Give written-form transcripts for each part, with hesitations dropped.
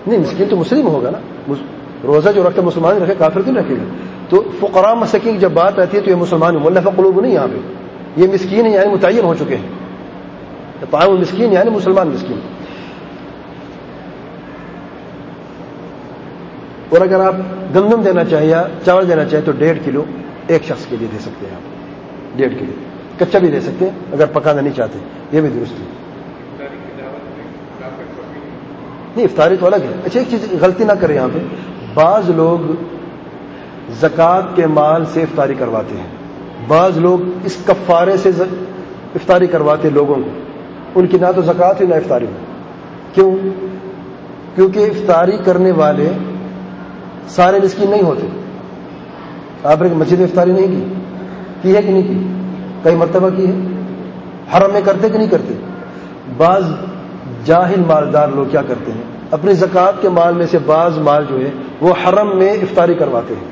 نہیں مسکین تو مسلم ہوگا نا, روزہ جو رکھتا مسلمان رکھے, کافر تو نہیں رکھے گا. تو فقراء مساکین کی جب بات آتی ہے تو یہ مسلمان مؤلفہ قلوب نہیں, یہاں پہ یہ مسکین یعنی متعین ہو چکے ہیں. طعام المسکین یعنی مسلمان مسکین. اور اگر آپ گندم دینا چاہیں یا چاول دینا چاہیں تو 1.5 کلو ایک شخص کے لیے دے سکتے ہیں آپ. 1.5 کلو کچا بھی دے سکتے ہیں اگر پکانا نہیں چاہتے, یہ بھی درست ہے. نہیں افطاری تو الگ ہے. اچھا ایک چیز غلطی نہ کریں یہاں پہ, بعض لوگ زکوٰۃ کے مال سے افطاری کرواتے ہیں, بعض لوگ اس کفارے سے افطاری کرواتے لوگوں کو, ان کی نہ تو زکوٰۃ ہی نہ افطاری ہو. کیوں؟ کیونکہ افطاری کرنے والے سارے مسکین نہیں ہوتے. آپ نے مسجد میں افطاری نہیں کی ہے کہ نہیں کی؟ کئی مرتبہ کی ہے. حرم میں کرتے کہ نہیں کرتے؟ بعض جاہل مالدار لوگ کیا کرتے ہیں, اپنی زکوٰۃ کے مال میں سے بعض مال جو ہے وہ حرم میں افطاری کرواتے ہیں,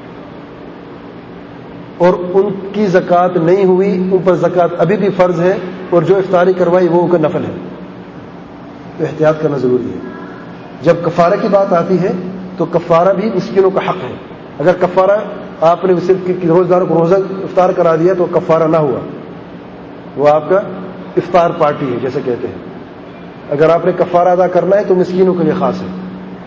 اور ان کی زکوٰۃ نہیں ہوئی, ان پر زکوٰۃ ابھی بھی فرض ہے, اور جو افطاری کروائی وہ ان کا نفل ہے. تو احتیاط کرنا ضروری ہے. جب کفارہ کی بات آتی ہے تو کفارہ بھی مسکینوں کا حق ہے. اگر کفارہ آپ نے صرف روزداروں کو روزہ افطار کرا دیا تو کفارہ نہ ہوا, وہ آپ کا افطار پارٹی ہے جیسے کہتے ہیں. اگر آپ نے کفارہ ادا کرنا ہے تو مسکینوں کے لیے خاص ہے.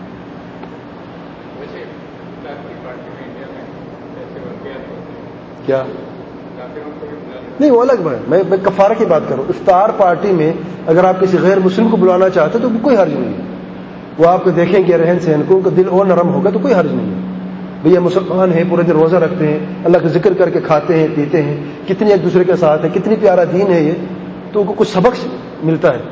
کیا نہیں وہ الگ ہے, میں کفارہ کی بات کروں. افطار پارٹی میں اگر آپ کسی غیر مسلم کو بلانا چاہتے تو کوئی حرج نہیں ہے. وہ آپ کو دیکھیں گے رہن سہن کو, ان کا دل اور نرم ہوگا تو کوئی حرج نہیں ہے. بھیا مسلمان ہیں, پورے دن روزہ رکھتے ہیں, اللہ کا ذکر کر کے کھاتے ہیں پیتے ہیں, کتنی ایک دوسرے کے ساتھ ہے, کتنی پیارا دین ہے یہ, تو ان کو کچھ سبق ملتا ہے.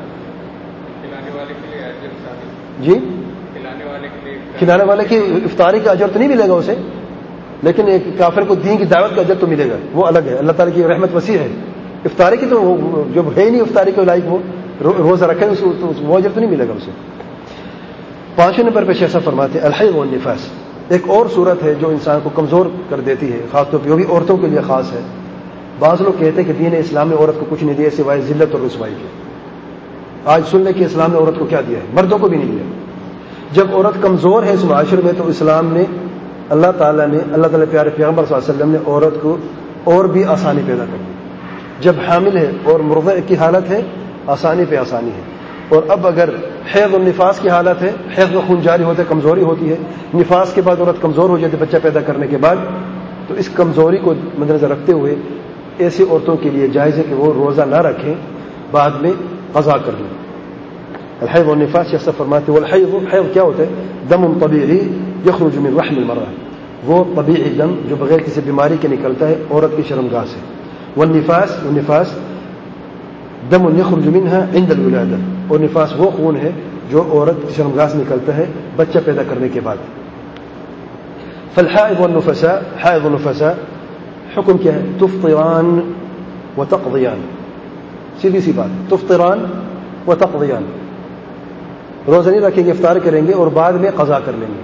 جی کھلانے والے کی افطاری کا اجر تو نہیں ملے گا اسے, لیکن ایک کافر کو دین کی دعوت کا اجر تو ملے گا, وہ الگ ہے. اللہ تعالیٰ کی رحمت وسیع ہے. افطاری کی تو جو ہے ہی نہیں افطاری کے لائق, وہ روزہ رکھے وہ اجر تو نہیں ملے گا اسے. 5 نمبر پہ شیخ صاحب فرماتے ہیں الحیض والنفاس. ایک اور صورت ہے جو انسان کو کمزور کر دیتی ہے, خاص طور پہ وہ بھی عورتوں کے لیے خاص ہے. بعض لوگ کہتے ہیں کہ دین اسلام نے عورت کو کچھ نہیں دیا سوائے ذلت اور رسوائی کے. آج سن لیں کہ اسلام نے عورت کو کیا دیا ہے, مردوں کو بھی نہیں دیا. جب عورت کمزور ہے اس معاشرے میں تو اسلام نے اللہ تعالیٰ پیارے پیغمبر صلی اللہ علیہ وسلم نے عورت کو اور بھی آسانی پیدا کر دی. جب حامل ہے اور مرضع کی حالت ہے آسانی پہ آسانی ہے. اور اب اگر حیض اور نفاس کی حالت ہے, حیض میں خون جاری ہوتا ہے, کمزوری ہوتی ہے, نفاس کے بعد عورت کمزور ہو جاتی ہے بچہ پیدا کرنے کے بعد, تو اس کمزوری کو مد نظر رکھتے ہوئے ایسی عورتوں کے لیے جائز ہے کہ وہ روزہ نہ رکھیں, بعد میں قضا کر لیں. الحیض والنفاس شیخ فرماتے ہیں والحیض, حیض کیا ہوتا ہے؟ دم طبیعی یخرج من رحم المرأة, وہ طبیعی دم جو بغیر کسی بیماری کے نکلتا ہے عورت کی شرمگاہ سے. والنفاس دم یخرج منها عند الولادة, اور نفاس وہ خون ہے جو عورت کی شرمگاہ سے نکلتا ہے بچہ پیدا کرنے کے بعد. فالحائض والنفساء, حائض والنفساء حکم کیا ہے؟ تفطران وتقضیان. سیدھی سی بات, تفطران وتقضیان, روزہ نہیں رکھیں گے, افطار کریں گے اور بعد میں قضا کر لیں گے.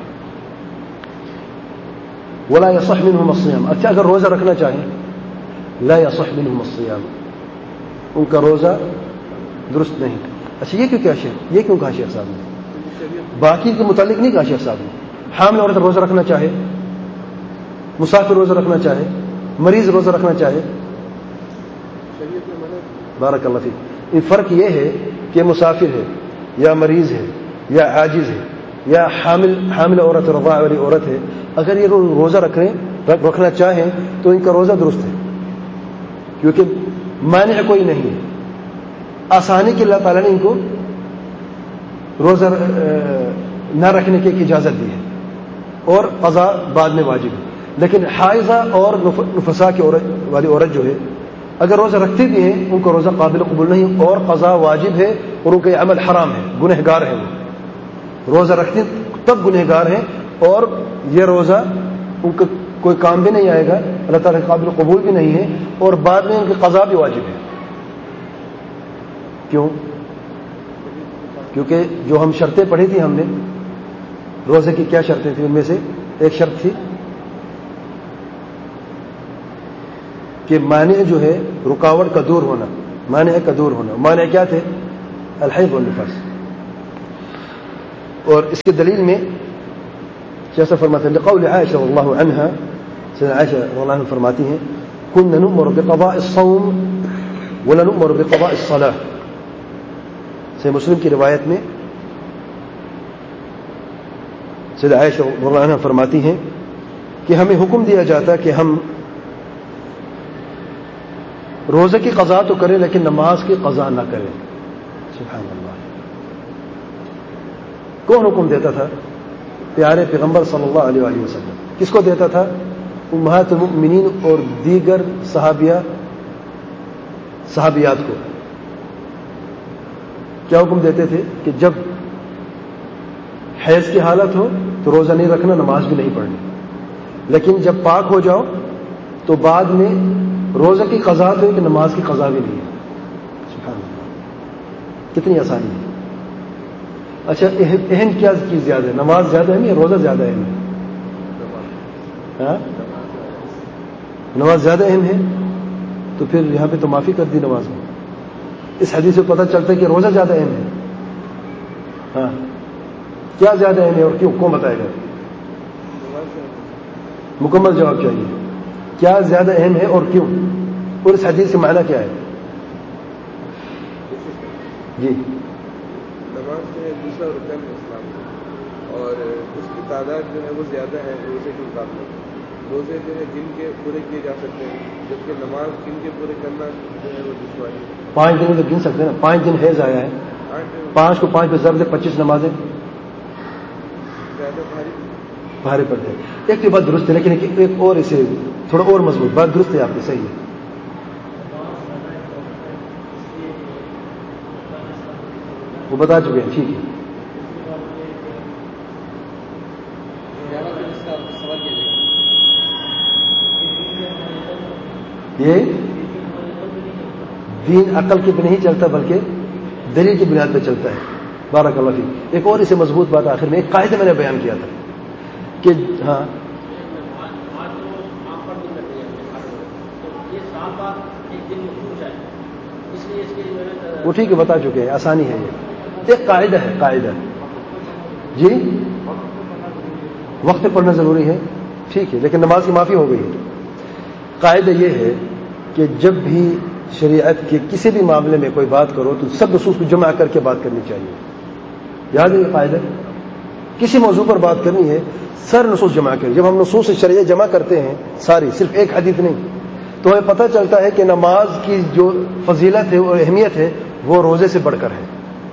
ولا يصح منهم الصيام. اچھا اگر روزہ رکھنا چاہیں لا يصح منهم الصيام, ان کا روزہ درست نہیں. اچھا یہ کیوں کہا شیخ صاحب نے؟ باقی کے متعلق نہیں کہا شیخ صاحب نے. حامل عورت روزہ رکھنا چاہے, مسافر روزہ رکھنا چاہے, مریض روزہ رکھنا چاہے, بارک اللہ فیک. فرق یہ ہے کہ مسافر ہے یا مریض ہے یا عاجز ہے یا حامل عورت رضاع والی عورت ہے, اگر یہ روزہ رکھنا چاہیں تو ان کا روزہ درست ہے, کیونکہ مانع کوئی نہیں ہے. آسانی کے اللہ تعالیٰ نے ان کو روزہ نہ رکھنے کی اجازت دی ہے اور قضا بعد میں واجب ہے. لیکن حائضہ اور نفساء کی والی عورت جو ہے اگر روزہ رکھتی بھی ہیں ان کا روزہ قابل قبول نہیں اور قضا واجب ہے اور ان کا یہ عمل حرام ہے, گنہگار ہے. وہ روزہ رکھتی تب گنہگار ہیں اور یہ روزہ ان کا کوئی کام بھی نہیں آئے گا, اللہ تعالیٰ کے قابل قبول بھی نہیں ہے اور بعد میں ان کی قضا بھی واجب ہے. کیوں؟ کیونکہ جو ہم شرطیں پڑھی تھی ہم نے روزے کی, کیا شرطیں تھیں؟ ان میں سے ایک شرط تھی کہ مانع جو ہے رکاوٹ کا دور ہونا, مانع کا دور ہونا. مانع کیا تھے؟ الحیض والنفاس. اور اس کی دلیل میں جیسا فرماتے ہیں لقول عائشہ رضی اللہ عنہا، سیدنا عائشہ رضی اللہ عنہ فرماتی ہیں كنا نؤمر بقضاء الصوم ولا نؤمر بقضاء الصلاة. صحیح مسلم کی روایت میں سیدنا عائشہ رضی اللہ عنہ فرماتی ہیں کہ ہمیں حکم دیا جاتا کہ ہم روزے کی قضا تو کریں لیکن نماز کی قضا نہ کریں. سبحان اللہ. کون حکم دیتا تھا؟ پیارے پیغمبر صلی اللہ علیہ وآلہ وسلم. کس کو دیتا تھا؟ امہات المؤمنین اور دیگر صحابیات کو. کیا حکم دیتے تھے کہ جب حیض کی حالت ہو تو روزہ نہیں رکھنا، نماز بھی نہیں پڑھنی، لیکن جب پاک ہو جاؤ تو بعد میں روزہ کی قضا تو ہے کہ نماز کی قضا بھی نہیں ہے. سبحان اللہ، کتنی آسانی ہے. اچھا اہم کیا چیز زیادہ ہے؟ نماز زیادہ اہم یا روزہ زیادہ اہم ہے؟ نماز زیادہ اہم ہے. تو پھر یہاں پہ تو معافی کر دی نماز میں. اس حدیث سے پتہ چلتا ہے کہ روزہ زیادہ اہم ہے. ہاں، کیا زیادہ اہم ہے اور کیوں؟ کون بتائے گا؟ مکمل جواب چاہیے. کیا زیادہ اہم ہے اور کیوں؟ اور اس حدیث سے معنی کیا ہے؟ جی، نماز جو ہے دوسرا رکن ہے اسلام کا، اور اس کی تعداد جو ہے وہ زیادہ ہے روزے کے مقابلے. روزے جو ہے جن کے پورے کیے جا سکتے ہیں، جبکہ نماز جن کے پورے کرنا جو ہے وہ دشواری ہے. 5 دن تو گن سکتے ہیں نا. 5 دن حیض آیا ہے، 5 کو 5 پہ ضرب دے 25 نمازیں زیادہ بھاری پڑتے ہیں. ایک تو بات درست ہے، لیکن ایک اور اسے تھوڑا اور مضبوط بات درست ہے آپ کی، صحیح ہے. وہ بتا چکے ہیں، ٹھیک ہے. یہ دین عقل کی پہ نہیں چلتا بلکہ دلیل کی بنیاد پہ چلتا ہے. بارک اللہ فیک. ایک اور اسے مضبوط بات آخر میں، ایک قاعدہ میں نے بیان کیا تھا کہ ہاں وہ ٹھیک ہے، بتا چکے ہیں، آسانی ہے. یہ ایک قاعدہ ہے، قاعدہ جی وقت پڑھنا ضروری ہے، ٹھیک ہے، لیکن نماز کی معافی ہو گئی ہے. قاعدہ یہ ہے کہ جب بھی شریعت کے کسی بھی معاملے میں کوئی بات کرو تو سب نصوص کو جمع کر کے بات کرنی چاہیے. یاد ہے یہ قاعدہ؟ کسی موضوع پر بات کرنی ہے سر نصوص جمع کریں. جب ہم نصوص شرعیہ جمع کرتے ہیں ساری، صرف ایک حدیث نہیں، تو ہمیں پتہ چلتا ہے کہ نماز کی جو فضیلت ہے اور اہمیت ہے وہ روزے سے بڑھ کر ہے.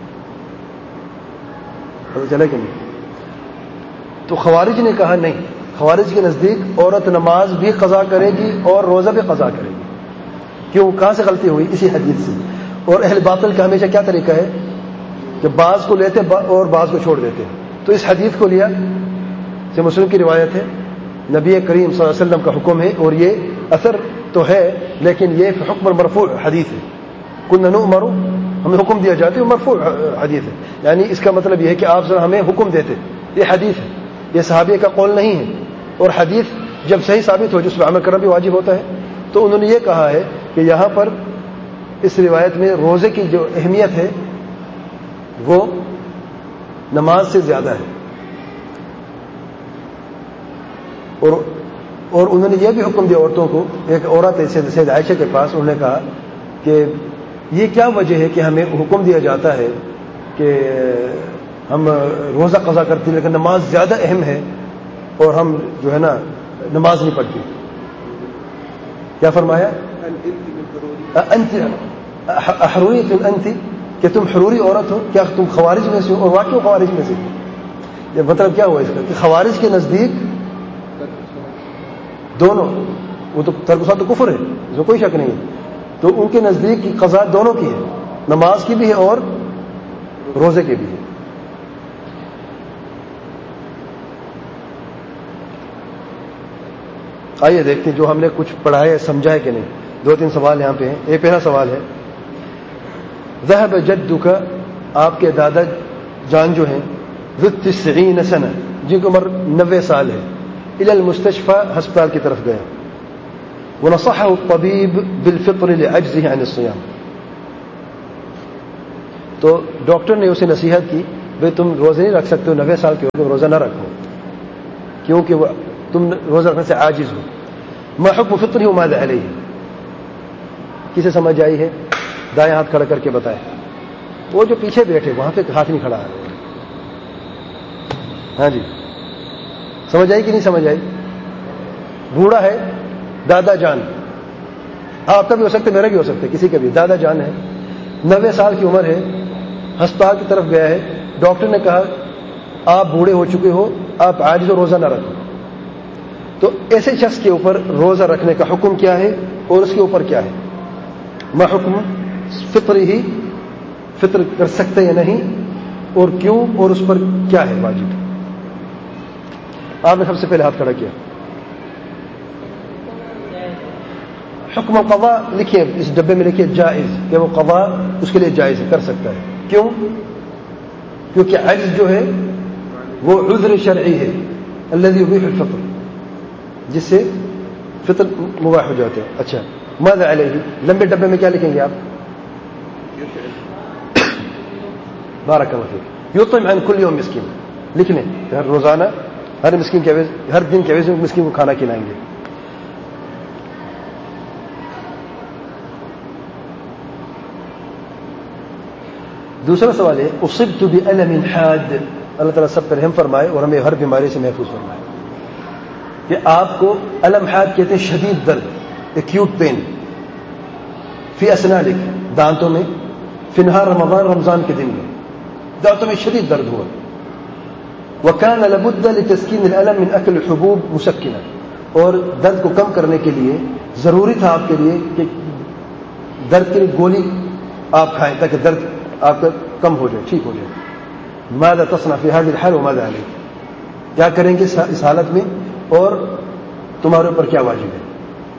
پتہ چلا کہ نہیں؟ تو خوارج نے کہا نہیں، خوارج کے نزدیک عورت نماز بھی قضا کرے گی اور روزہ بھی قضا کرے گی. کیوں؟ کہاں سے غلطی ہوئی؟ اسی حدیث سے. اور اہل باطل کا ہمیشہ کیا طریقہ ہے کہ بعض کو لیتے اور بعض کو چھوڑ دیتے. تو اس حدیث کو لیا، سے مسلم کی روایت ہے، نبی کریم صلی اللہ علیہ وسلم کا حکم ہے، اور یہ اثر تو ہے لیکن یہ حکم مرفوع حدیث ہے. كنا نؤمر، ہمیں حکم دیا جاتا ہے، مرفوع حدیث ہے. یعنی اس کا مطلب یہ ہے کہ آپ ہمیں حکم دیتے. یہ حدیث ہے، یہ صحابیہ کا قول نہیں ہے. اور حدیث جب صحیح ثابت ہو جس پر عمل کرنا بھی واجب ہوتا ہے. تو انہوں نے یہ کہا ہے کہ یہاں پر اس روایت میں روزے کی جو اہمیت ہے وہ نماز سے زیادہ ہے. اور انہوں نے یہ بھی حکم دیا عورتوں کو. ایک عورت سید عائشہ کے پاس، انہوں نے کہا کہ یہ کیا وجہ ہے کہ ہمیں حکم دیا جاتا ہے کہ ہم روزہ قضا کرتے ہیں لیکن نماز زیادہ اہم ہے اور ہم جو ہے نا نماز نہیں پڑھتی. کیا فرمایا؟ انت حروریت انت، کہ تم حروری عورت ہو، کیا تم خوارج میں سے ہو؟ اور واقعی خوارج میں سے. یہ مطلب کیا ہوا اس کا کہ خوارج کے نزدیک دونوں، وہ تو ترک صلاۃ تو کفر ہے، اس میں کوئی شک نہیں ہے. تو ان کے نزدیک کی قضا دونوں کی ہے، نماز کی بھی ہے اور روزے کی بھی ہے. آئیے دیکھتے ہیں جو ہم نے کچھ پڑھا ہے سمجھا ہے کہ نہیں. 2-3 سوال یہاں پہ ہیں. ایک پہلا سوال ہے، ذهب جدك، آپ کے دادا جان جو ہیں، ذو 90 سنة، جن کی عمر 90 سال ہے، الى المستشفى، ہسپتال کی طرف گئے، ونصحه الطبيب بالفطر لعجزه عن الصيام. تو ڈاکٹر نے اسے نصیحت کی بھائی تم روزے نہیں رکھ سکتے ہو، 90 سال کے ہو، روزہ نہ رکھو، کیونکہ وہ تم روزہ رکھنے سے عاجز ہو. ما حکم فطری و ماذا علیہ. کسے سمجھ آئی ہے؟ دائیں ہاتھ کھڑا کر کے بتائے. وہ جو پیچھے بیٹھے وہاں پہ ہاتھ نہیں کھڑا ہے. ہاں جی، سمجھ آئی کہ نہیں سمجھ آئی؟ بوڑھا ہے، دادا جان، آپ کا بھی ہو سکتا ہے، میرا بھی ہو سکتا ہے، کسی کا بھی. دادا جان ہے، 90 سال کی عمر ہے، ہسپتال کی طرف گیا ہے، ڈاکٹر نے کہا آپ بوڑھے ہو چکے ہو، آپ عاجز ہو، روزہ نہ رکھو. تو ایسے شخص کے اوپر روزہ رکھنے کا حکم کیا ہے اور اس کے اوپر کیا ہے؟ ما حکم فطری ہی، فطر کر سکتے یا نہیں، اور کیوں، اور اس پر کیا ہے واجب. آپ نے سب سے پہلے ہاتھ کھڑا کیا. حکم قضا لکھیے، اس ڈبے میں لکھیے جائز، کہ وہ قضا اس کے لیے جائز ہے، کر سکتا ہے. کیوں؟ کیونکہ عجز جو ہے وہ عذر شرعی ہے، الذي يبيح الفطر، جس سے فطر مباح ہو جاتے ہیں. اچھا، ماذا علیہ، لمبے ڈبے میں کیا لکھیں گے آپ؟ بارک اللہ فیک. یطعم عن کل یوم مسکین، لکھ لیں، ہر روزانہ ہر مسکین کے عوض، ہر دن کے عوض مسکین کو کھانا کھلائیں گے. دوسرا سوال ہے اصبت بألم حاد، اللہ تعالیٰ سب پر رحم فرمائے اور ہمیں ہر بیماری سے محفوظ فرمائے. کہ آپ کو علم حاد کہتے ہیں شدید درد، ایکیوٹ پین، فی اسنانک، دانتوں میں، فی نہار رمضان، رمضان کے دن میں دانتوں میں شدید درد ہوا. وکان لابد لتسکین الالم من اکل حبوب مسکنہ، اور درد کو کم کرنے کے لیے ضروری تھا آپ کے لیے کہ درد کے لیے گولی آپ کھائیں تاکہ درد آپ کا کم ہو جائے، ٹھیک ہو جائے. ماذا تصنع فی هذه الحال وماذا علیک، کیا کریں گے اس حالت میں اور تمہارے اوپر کیا واجب ہے؟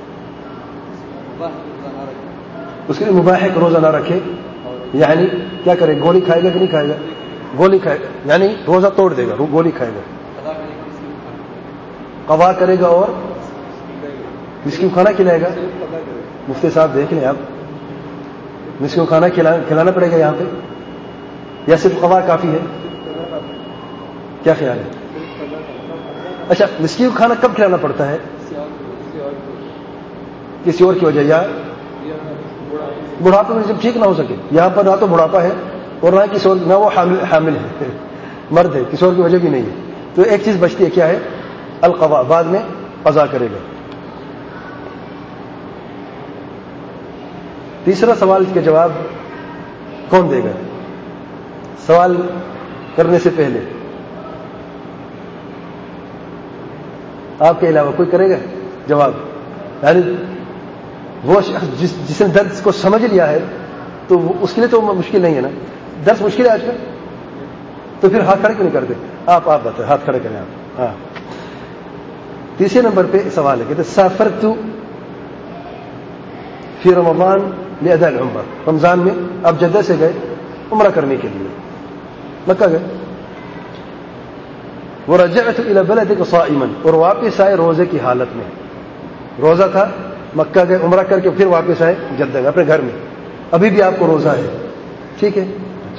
اس کے لیے مباح ہے کہ روزہ نہ رکھے. یعنی کیا کرے، گولی کھائے گا کہ نہیں کھائے گا؟ گولی کھائے گا، یعنی روزہ توڑ دے گا، گولی کھائے گا، قضا کرے گا اور مسکین کو کھانا کھلائے گا. مفتی صاحب دیکھ لیں، آپ مسکین کو کھانا کھلانا پڑے گا یہاں پہ، یا صرف قضا کافی ہے؟ کیا خیال ہے؟ اچھا، مسکین کو کھانا کب کھلانا پڑتا ہے؟ کسی اور کی وجہ، یا بڑھاپے میں جب ٹھیک نہ ہو سکے. یہاں پر نہ تو بڑھاپا ہے اور نہ کسی اور، نہ وہ حامل ہے، مرد ہے، کسی اور کی وجہ بھی نہیں ہے. تو ایک چیز بچتی ہے، کیا ہے؟ القضاء، بعد میں قضا کرے گا. تیسرا سوال کے جواب کون دے گا؟ سوال کرنے سے پہلے آپ کے علاوہ کوئی کرے گا جواب؟ یعنی وہ شخص جس نے درد کو سمجھ لیا ہے تو اس کے لیے تو مشکل نہیں ہے نا. درد مشکل ہے آج کل، تو پھر ہاتھ کھڑے کیوں نہیں کرتے؟ آپ بتائیں، ہاتھ کھڑے کریں آپ. ہاں، تیسرے نمبر پہ سوال ہے، کہتے سافرت فی رمضان لاداء العمرہ، رمضان میں آپ جدہ سے گئے عمرہ کرنے کے لیے، مکہ گئے. ورجعت الى بلدك صائما، اور واپس آئے روزے کی حالت میں. روزہ تھا، مکہ گئے، عمرہ کر کے پھر واپس آئے جدہ گئے اپنے گھر میں، ابھی بھی آپ کو روزہ ہے، ٹھیک ہے.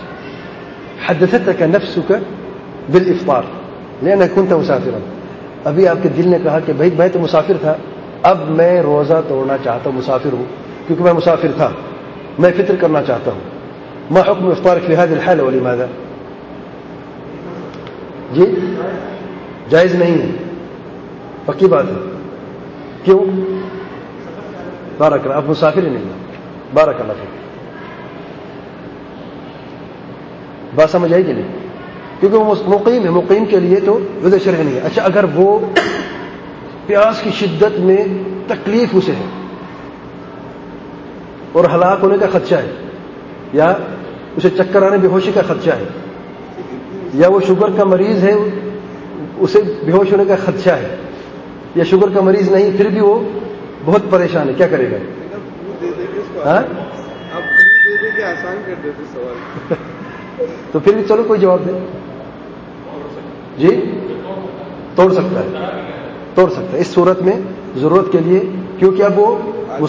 حدثتك نفسك بالافطار لانك كنت مسافرا، ابھی آپ کے دل نے کہا کہ بھائی میں تو مسافر تھا، اب میں روزہ توڑنا چاہتا ہوں، مسافر ہوں، کیونکہ میں مسافر تھا، میں فطر کرنا چاہتا ہوں. ما حکم افطارك في هذه الحالة ولماذا؟ جی جائز نہیں ہے، پکی بات ہے. کیوں؟ بارک اللہ، آپ مسافر ہی نہیں ہیں. بارک اللہ فیک. بات سمجھ آئی کہ نہیں؟ کیونکہ وہ مقیم ہے، مقیم کے لیے تو عذر شرعی نہیں ہے. اچھا، اگر وہ پیاس کی شدت میں تکلیف اسے ہے اور ہلاک ہونے کا خدشہ ہے، یا اسے چکر آنے بے ہوشی کا خدشہ ہے، یا وہ شوگر کا مریض ہے اسے بے ہوش ہونے کا خدشہ ہے، یا شوگر کا مریض نہیں پھر بھی وہ بہت پریشان ہے، کیا کرے گا؟ آسان کر دیتے سوال. تو پھر بھی چلو کوئی جواب دے. جی توڑ سکتا ہے، توڑ سکتا ہے اس صورت میں ضرورت کے لیے، کیونکہ اب وہ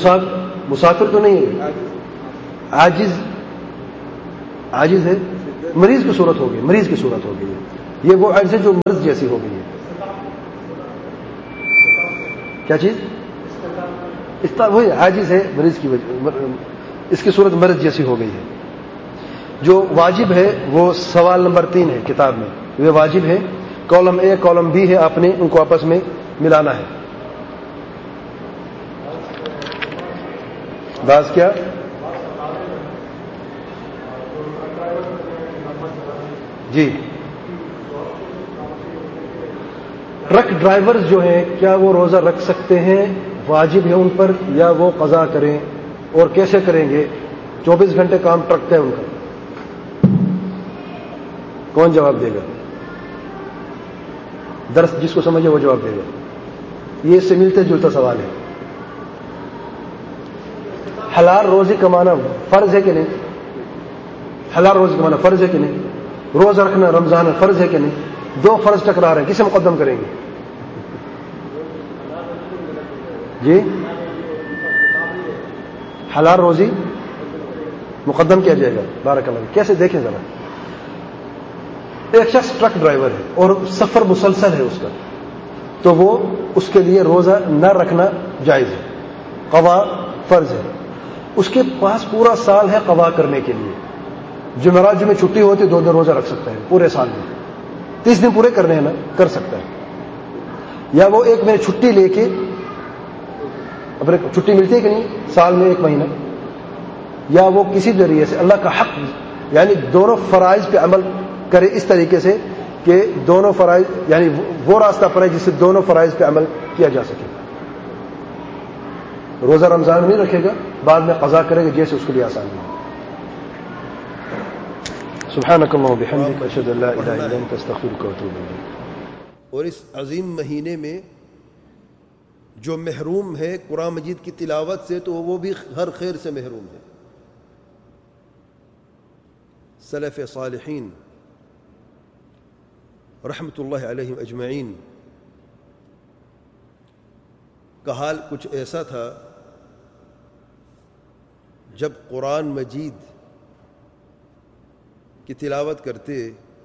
مسافر تو نہیں ہے، عاجز ہے، مریض کی صورت ہوگی، مریض کی صورت ہوگی یہ وہ عجز ہے جو مرض جیسی ہو گئی ہے. کیا چیز؟ وہی عاجز ہے مریض کی وجہ، اس کی صورت مرض جیسی ہو گئی ہے. جو واجب ہے وہ سوال نمبر 3 ہے کتاب میں. یہ واجب ہے، کالم اے کالم بی ہے، آپ نے ان کو آپس میں ملانا ہے. بعض کیا؟ جی ٹرک ڈرائیورز جو ہیں کیا وہ روزہ رکھ سکتے ہیں؟ واجب ہے ان پر یا وہ قضا کریں؟ اور کیسے کریں گے؟ 24 گھنٹے کام ٹرک کا ہے ان کا. کون جواب دے گا؟ درس جس کو سمجھے وہ جواب دے گا. یہ اس سے ملتے جلتا سوال ہے. حلال روزی کمانا فرض ہے کہ نہیں؟ حلال روزی کمانا فرض ہے کہ نہیں؟ روزہ رکھنا رمضان فرض ہے کہ نہیں؟ 2 فرض ٹکرا رہے ہیں، کسے مقدم کریں گے؟ جی حلال روزی مقدم کیا جائے گا. بارک اللہ. کیسے دیکھیں ذرا. ایک شخص ٹرک ڈرائیور ہے اور سفر مسلسل ہے اس کا، تو وہ اس کے لیے روزہ نہ رکھنا جائز ہے، قضا فرض ہے. اس کے پاس پورا سال ہے قضا کرنے کے لیے. جمعرات میں چھٹی ہوتی 2 دن روزہ رکھ سکتا ہے پورے سال میں. 30 دن پورے کرنے ہیں نا، کر سکتا ہے. یا وہ 1 مہینے چھٹی لے کے، اپنے چھٹی ملتی ہے کہ نہیں سال میں 1 مہینہ، یا وہ کسی ذریعے سے اللہ کا حق یعنی دونوں فرائض پہ عمل کرے اس طریقے سے کہ دونوں فرائض یعنی وہ راستہ پر ہے جس سے دونوں فرائض پہ عمل کیا جا سکے. روزہ رمضان میں نہیں رکھے گا، بعد میں قضا کرے گا جیسے اس کے لیے آسان ہے. سبحانک اللہم وبحمدک اشہد ان لا الہ الا انت استغفرک واتوب الیک. اور اس عظیم مہینے میں جو محروم ہے قرآن مجید کی تلاوت سے تو وہ بھی ہر خیر سے محروم ہے. سلف صالحین رحمت اللہ علیہم اجمعین کا حال کچھ ایسا تھا، جب قرآن مجید کی تلاوت کرتے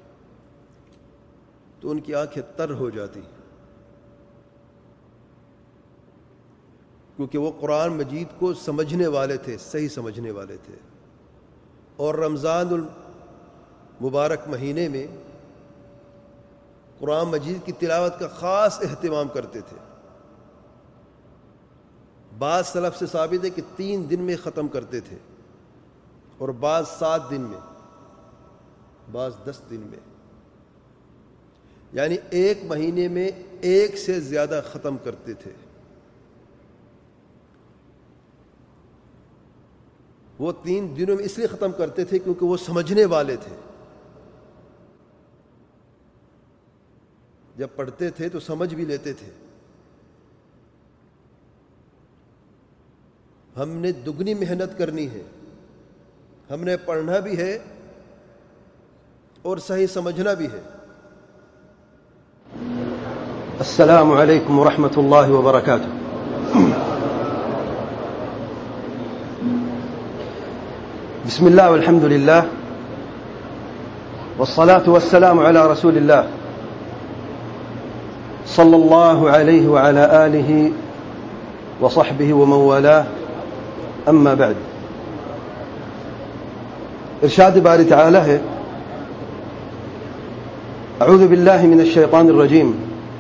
تو ان کی آنکھیں تر ہو جاتی، کیونکہ وہ قرآن مجید کو سمجھنے والے تھے، صحیح سمجھنے والے تھے. اور رمضان المبارک مہینے میں قرآن مجید کی تلاوت کا خاص اہتمام کرتے تھے. بعض سلف سے ثابت ہے کہ 3 دن میں ختم کرتے تھے، اور بعض 7 دن میں، بعض 10 دن میں، یعنی 1 مہینے میں 1 سے زیادہ ختم کرتے تھے. وہ 3 دنوں میں اس لیے ختم کرتے تھے کیونکہ وہ سمجھنے والے تھے. جب پڑھتے تھے تو سمجھ بھی لیتے تھے. ہم نے دگنی محنت کرنی ہے، ہم نے پڑھنا بھی ہے اور صحیح سمجھنا بھی ہے. السلام علیکم ورحمۃ اللہ وبرکاتہ. بسم اللہ والحمد للہ والصلاة والسلام علی رسول اللہ صلی اللہ علیہ وعلى آلہ وصحبہ ومن والاه. اما بعد. ارشاد باری تعالی ہے، اعوذ باللہ من الشیطان الرجیم،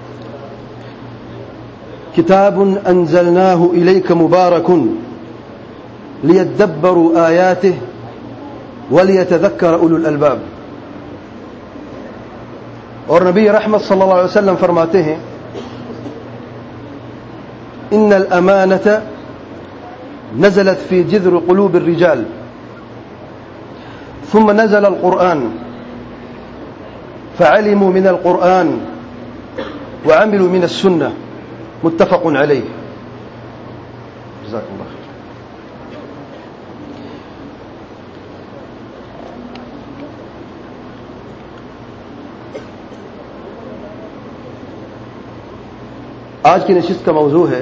کتاب انزلناہ الیک مبارک لیدبروا آیاتہ ولیتذکر اولو الالباب. اور نبی رحمت صلی اللہ علیہ وسلم فرماتے ہیں، ان الامانۃ نزلت في جذر قلوب الرجال ثم نزل القرآن فعلموا من القرآن وعملوا من السنة متفق عليه. جزاكم الله خير. آج کی نشست کا موضوع ہے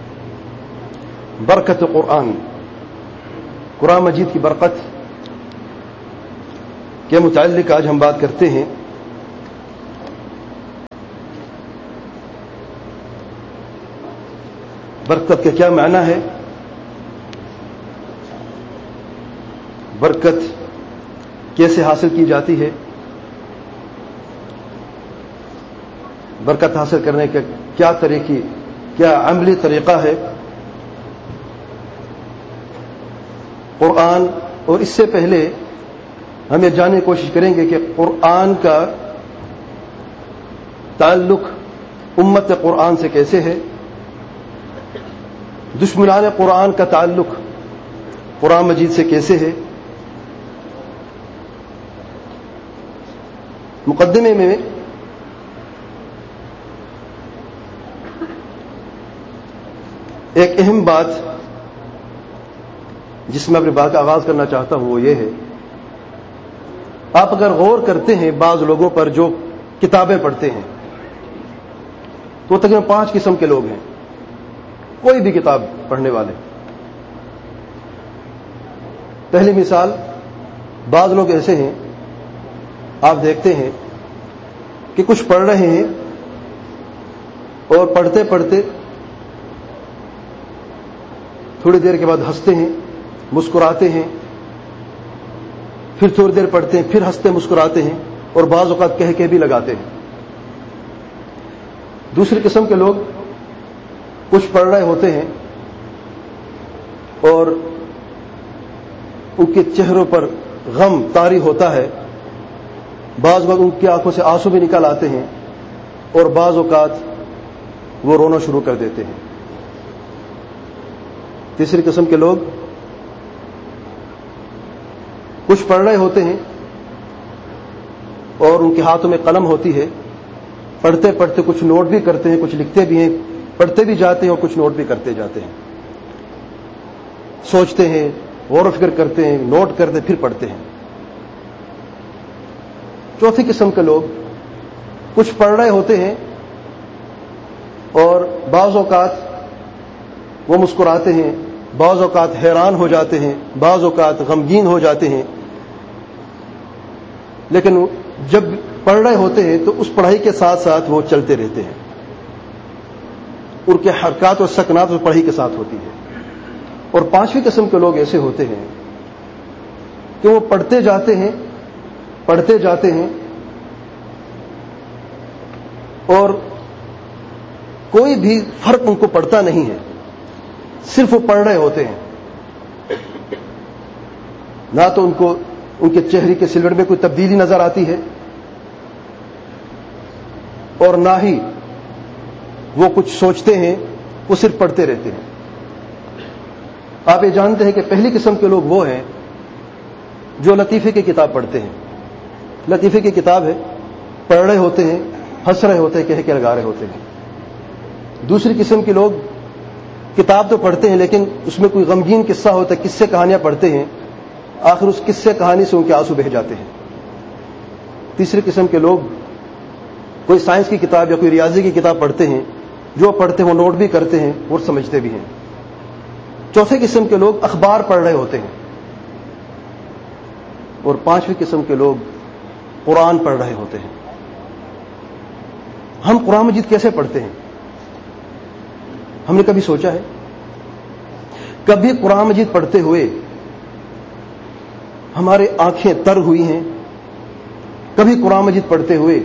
برکت قرآن، قرآن مجید کی برکت. کے متعلق آج ہم بات کرتے ہیں. برکت کا کیا معنی ہے؟ برکت کیسے حاصل کی جاتی ہے؟ برکت حاصل کرنے کا کیا عملی طریقہ ہے؟ قرآن، اور اس سے پہلے ہم یہ جاننے کی کوشش کریں گے کہ قرآن کا تعلق امت قرآن سے کیسے ہے، دشمنان قرآن کا تعلق قرآن مجید سے کیسے ہے. مقدمے میں ایک اہم بات جس میں اپنی بات کا آغاز کرنا چاہتا ہوں وہ یہ ہے، آپ اگر غور کرتے ہیں بعض لوگوں پر جو کتابیں پڑھتے ہیں تو تقریباً 5 قسم کے لوگ ہیں، کوئی بھی کتاب پڑھنے والے. پہلی مثال، بعض لوگ ایسے ہیں آپ دیکھتے ہیں کہ کچھ پڑھ رہے ہیں اور پڑھتے پڑھتے تھوڑی دیر کے بعد ہنستے ہیں، مسکراتے ہیں، پھر تھوڑی دیر پڑھتے ہیں، پھر ہنستے مسکراتے ہیں، اور بعض اوقات کہہ بھی لگاتے ہیں. دوسری قسم کے لوگ کچھ پڑھ رہے ہوتے ہیں اور ان کے چہروں پر غم طاری ہوتا ہے، بعض وقت ان کی آنکھوں سے آنسو بھی نکل آتے ہیں، اور بعض اوقات وہ رونا شروع کر دیتے ہیں. تیسری قسم کے لوگ کچھ پڑھ رہے ہوتے ہیں اور ان کے ہاتھوں میں قلم ہوتی ہے، پڑھتے پڑھتے کچھ نوٹ بھی کرتے ہیں، کچھ لکھتے بھی ہیں، پڑھتے بھی جاتے ہیں اور کچھ نوٹ بھی کرتے جاتے ہیں، سوچتے ہیں، غور و فکر کرتے ہیں، نوٹ کرتے ہیں، پھر پڑھتے ہیں. چوتھی قسم کے لوگ کچھ پڑھ رہے ہوتے ہیں اور بعض اوقات وہ مسکراتے ہیں، بعض اوقات حیران ہو جاتے ہیں، بعض اوقات غمگین ہو جاتے ہیں، لیکن جب پڑھ رہے ہوتے ہیں تو اس پڑھائی کے ساتھ ساتھ وہ چلتے رہتے ہیں، ان کے حرکات اور سکنات اس پڑھائی کے ساتھ ہوتی ہے. اور پانچویں قسم کے لوگ ایسے ہوتے ہیں کہ وہ پڑھتے جاتے ہیں اور کوئی بھی فرق ان کو پڑتا نہیں ہے، صرف وہ پڑھ رہے ہوتے ہیں. نہ تو ان کو ان کے چہرے کے سلوٹ میں کوئی تبدیلی نظر آتی ہے اور نہ ہی وہ کچھ سوچتے ہیں، وہ صرف پڑھتے رہتے ہیں. آپ یہ جانتے ہیں کہ پہلی قسم کے لوگ وہ ہیں جو لطیفے کی کتاب پڑھتے ہیں. لطیفے کی کتاب ہے، پڑھ رہے ہوتے ہیں، ہنس رہے ہوتے ہیں، کہہ کے لگا رہے ہوتے ہیں. دوسری قسم کے لوگ کتاب تو پڑھتے ہیں لیکن اس میں کوئی غمگین قصہ ہوتا ہے، قصے کہانیاں پڑھتے ہیں، آخر اس قصے کہانی سے ان کے آنسو بہہ جاتے ہیں. تیسری قسم کے لوگ کوئی سائنس کی کتاب یا کوئی ریاضی کی کتاب پڑھتے ہیں، جو پڑھتے ہیں وہ نوٹ بھی کرتے ہیں اور سمجھتے بھی ہیں. چوتھے قسم کے لوگ اخبار پڑھ رہے ہوتے ہیں، اور پانچویں قسم کے لوگ قرآن پڑھ رہے ہوتے ہیں. ہم قرآن مجید کیسے پڑھتے ہیں؟ ہم نے کبھی سوچا ہے؟ کبھی قرآن مجید پڑھتے ہوئے ہمارے آنکھیں تر ہوئی ہیں؟ کبھی قرآن مجید پڑھتے ہوئے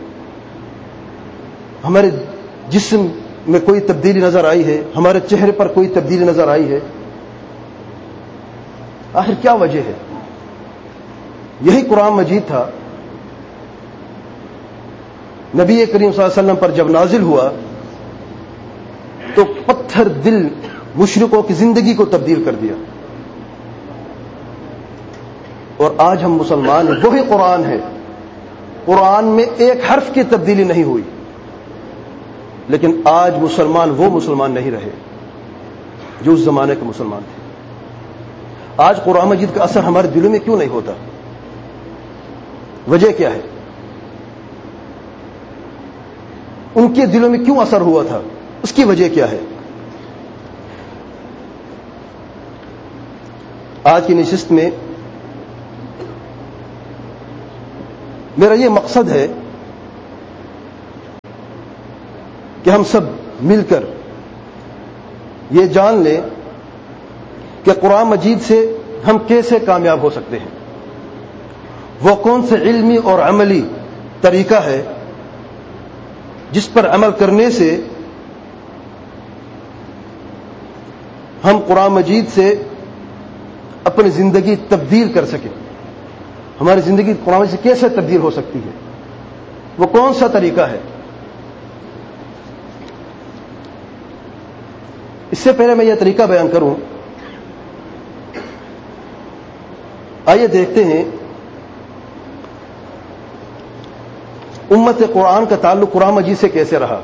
ہمارے جسم میں کوئی تبدیلی نظر آئی ہے؟ ہمارے چہرے پر کوئی تبدیلی نظر آئی ہے؟ آخر کیا وجہ ہے؟ یہی قرآن مجید تھا نبی کریم صلی اللہ علیہ وسلم پر جب نازل ہوا تو پتھر دل مشرکوں کی زندگی کو تبدیل کر دیا. اور آج ہم مسلمان ہیں، وہی قرآن ہے، قرآن میں ایک حرف کی تبدیلی نہیں ہوئی، لیکن آج مسلمان وہ مسلمان نہیں رہے جو اس زمانے کے مسلمان تھے. آج قرآن مجید کا اثر ہمارے دلوں میں کیوں نہیں ہوتا؟ وجہ کیا ہے؟ ان کے دلوں میں کیوں اثر ہوا تھا؟ اس کی وجہ کیا ہے؟ آج کی نشست میں میرا یہ مقصد ہے کہ ہم سب مل کر یہ جان لیں کہ قرآن مجید سے ہم کیسے کامیاب ہو سکتے ہیں، وہ کون سے علمی اور عملی طریقہ ہے جس پر عمل کرنے سے ہم قرآن مجید سے اپنی زندگی تبدیل کر سکیں، ہماری زندگی قرآن مجید سے کیسے تبدیل ہو سکتی ہے، وہ کون سا طریقہ ہے۔ اس سے پہلے میں یہ طریقہ بیان کروں، آئیے دیکھتے ہیں امت قرآن کا تعلق قرآن مجید سے کیسے رہا۔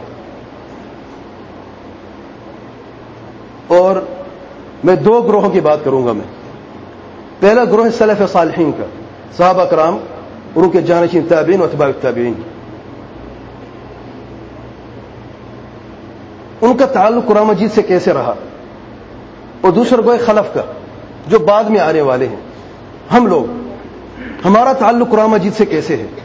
اور میں دو گروہوں کی بات کروں گا۔ میں پہلا گروہ سلف صالحین کا، صحابہ کرام اور ان کے جانشین تابعین و اتباع التابعین، ان کا تعلق قرآن مجید سے کیسے رہا، اور دوسرا گروہ خلف کا جو بعد میں آنے والے ہیں، ہم لوگ، ہمارا تعلق قرآن مجید سے کیسے ہے۔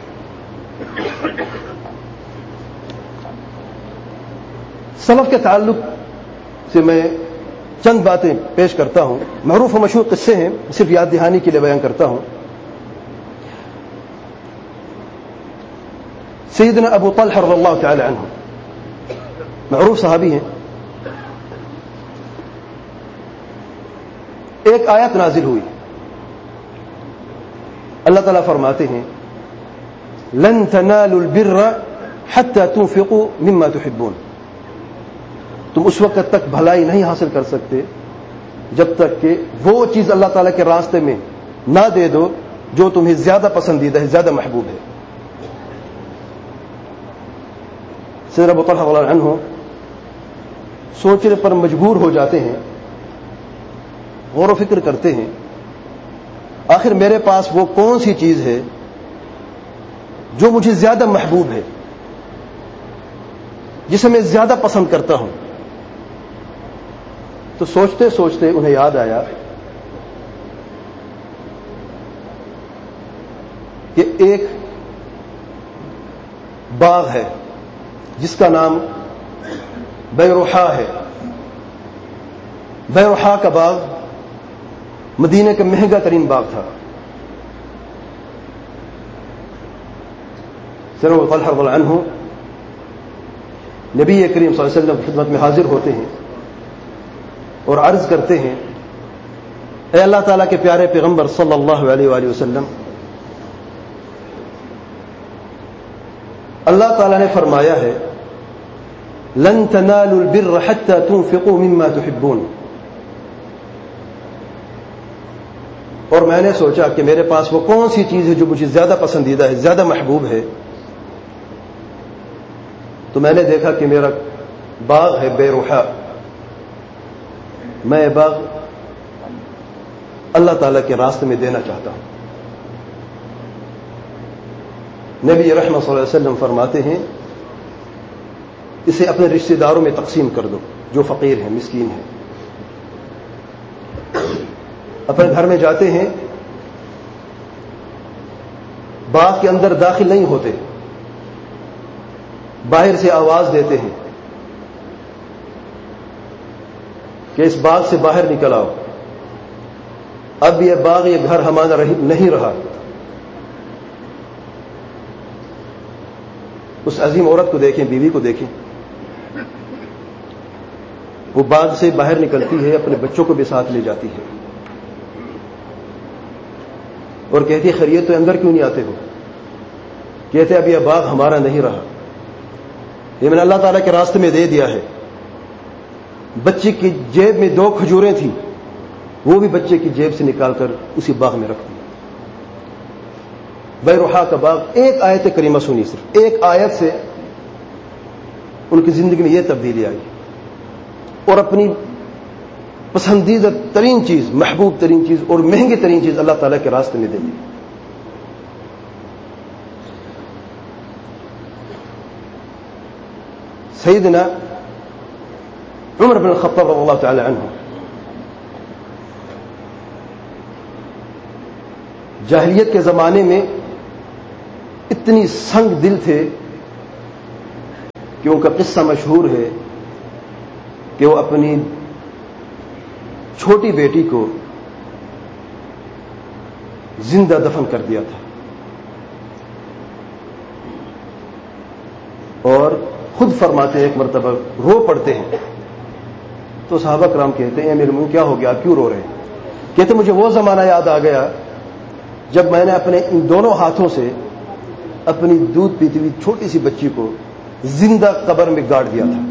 سلف کے تعلق سے میں چند باتیں پیش کرتا ہوں، معروف و مشہور قصے ہیں، صرف یاد دہانی کے لیے بیان کرتا ہوں۔ سیدنا ابو طلحہ رضی اللہ تعالی عنہ معروف صحابی ہیں، ایک آیت نازل ہوئی، اللہ تعالیٰ فرماتے ہیں لن تنالوا البر حتى تنفقوا مما تحبون، تم اس وقت تک بھلائی نہیں حاصل کر سکتے جب تک کہ وہ چیز اللہ تعالیٰ کے راستے میں نہ دے دو جو تمہیں زیادہ پسندیدہ ہے، زیادہ محبوب ہے۔ سیدنا ابو طلحہ رضی اللہ عنہ سوچنے پر مجبور ہو جاتے ہیں، غور و فکر کرتے ہیں، آخر میرے پاس وہ کون سی چیز ہے جو مجھے زیادہ محبوب ہے، جسے میں زیادہ پسند کرتا ہوں۔ تو سوچتے سوچتے انہیں یاد آیا کہ ایک باغ ہے جس کا نام بیروحا ہے۔ بیروحا کا باغ مدینہ کا مہنگا ترین باغ تھا۔ سیدنا ابو طلحہ رضی اللہ عنہ نبی کریم صلی اللہ علیہ وسلم کی خدمت میں حاضر ہوتے ہیں اور عرض کرتے ہیں، اے اللہ تعالیٰ کے پیارے پیغمبر صلی اللہ علیہ وآلہ وسلم، اللہ تعالیٰ نے فرمایا ہے لن تنالوا البر حتى تنفقوا مما تحبون، اور میں نے سوچا کہ میرے پاس وہ کون سی چیز ہے جو مجھے زیادہ پسندیدہ ہے، زیادہ محبوب ہے۔ تو میں نے دیکھا کہ میرا باغ ہے بیروحا، میں باغ اللہ تعالیٰ کے راستے میں دینا چاہتا ہوں۔ نبی رحمت صلی اللہ علیہ وسلم فرماتے ہیں اسے اپنے رشتہ داروں میں تقسیم کر دو جو فقیر ہیں، مسکین ہیں۔ اپنے گھر میں جاتے ہیں، باغ کے اندر داخل نہیں ہوتے، باہر سے آواز دیتے ہیں کہ اس باغ سے باہر نکل آؤ، اب یہ باغ، یہ گھر ہمارا نہیں رہا۔ اس عظیم عورت کو دیکھیں، بیوی کو دیکھیں، وہ باغ سے باہر نکلتی ہے، اپنے بچوں کو بھی ساتھ لے جاتی ہے اور کہتی ہے خیریت تو اندر کیوں نہیں آتے ہو؟ کہتے اب یہ باغ ہمارا نہیں رہا، یہ میں نے اللہ تعالیٰ کے راستے میں دے دیا ہے۔ بچے کی جیب میں 2 کھجوریں تھیں، وہ بھی بچے کی جیب سے نکال کر اسی باغ میں رکھ دی۔ بیروحا کا باغ، ایک آیت کریمہ سنی، صرف ایک آیت سے ان کی زندگی میں یہ تبدیلی آئی اور اپنی پسندیدہ ترین چیز، محبوب ترین چیز اور مہنگی ترین چیز اللہ تعالیٰ کے راستے میں دے دی۔ سیدنا عمر بن الخطاب رضی اللہ تعالی عنہ جاہلیت کے زمانے میں اتنی سنگ دل تھے کہ ان کا قصہ مشہور ہے کہ وہ اپنی چھوٹی بیٹی کو زندہ دفن کر دیا تھا اور خود فرماتے ہیں ایک مرتبہ رو پڑتے ہیں تو صحابہ کرام کہتے ہیں امیر المومنین کیا ہو گیا، آپ کیوں رو رہے ہیں؟ کہتے مجھے وہ زمانہ یاد آ گیا جب میں نے اپنے ان دونوں ہاتھوں سے اپنی دودھ پیتی ہوئی چھوٹی سی بچی کو زندہ قبر میں گاڑ دیا تھا.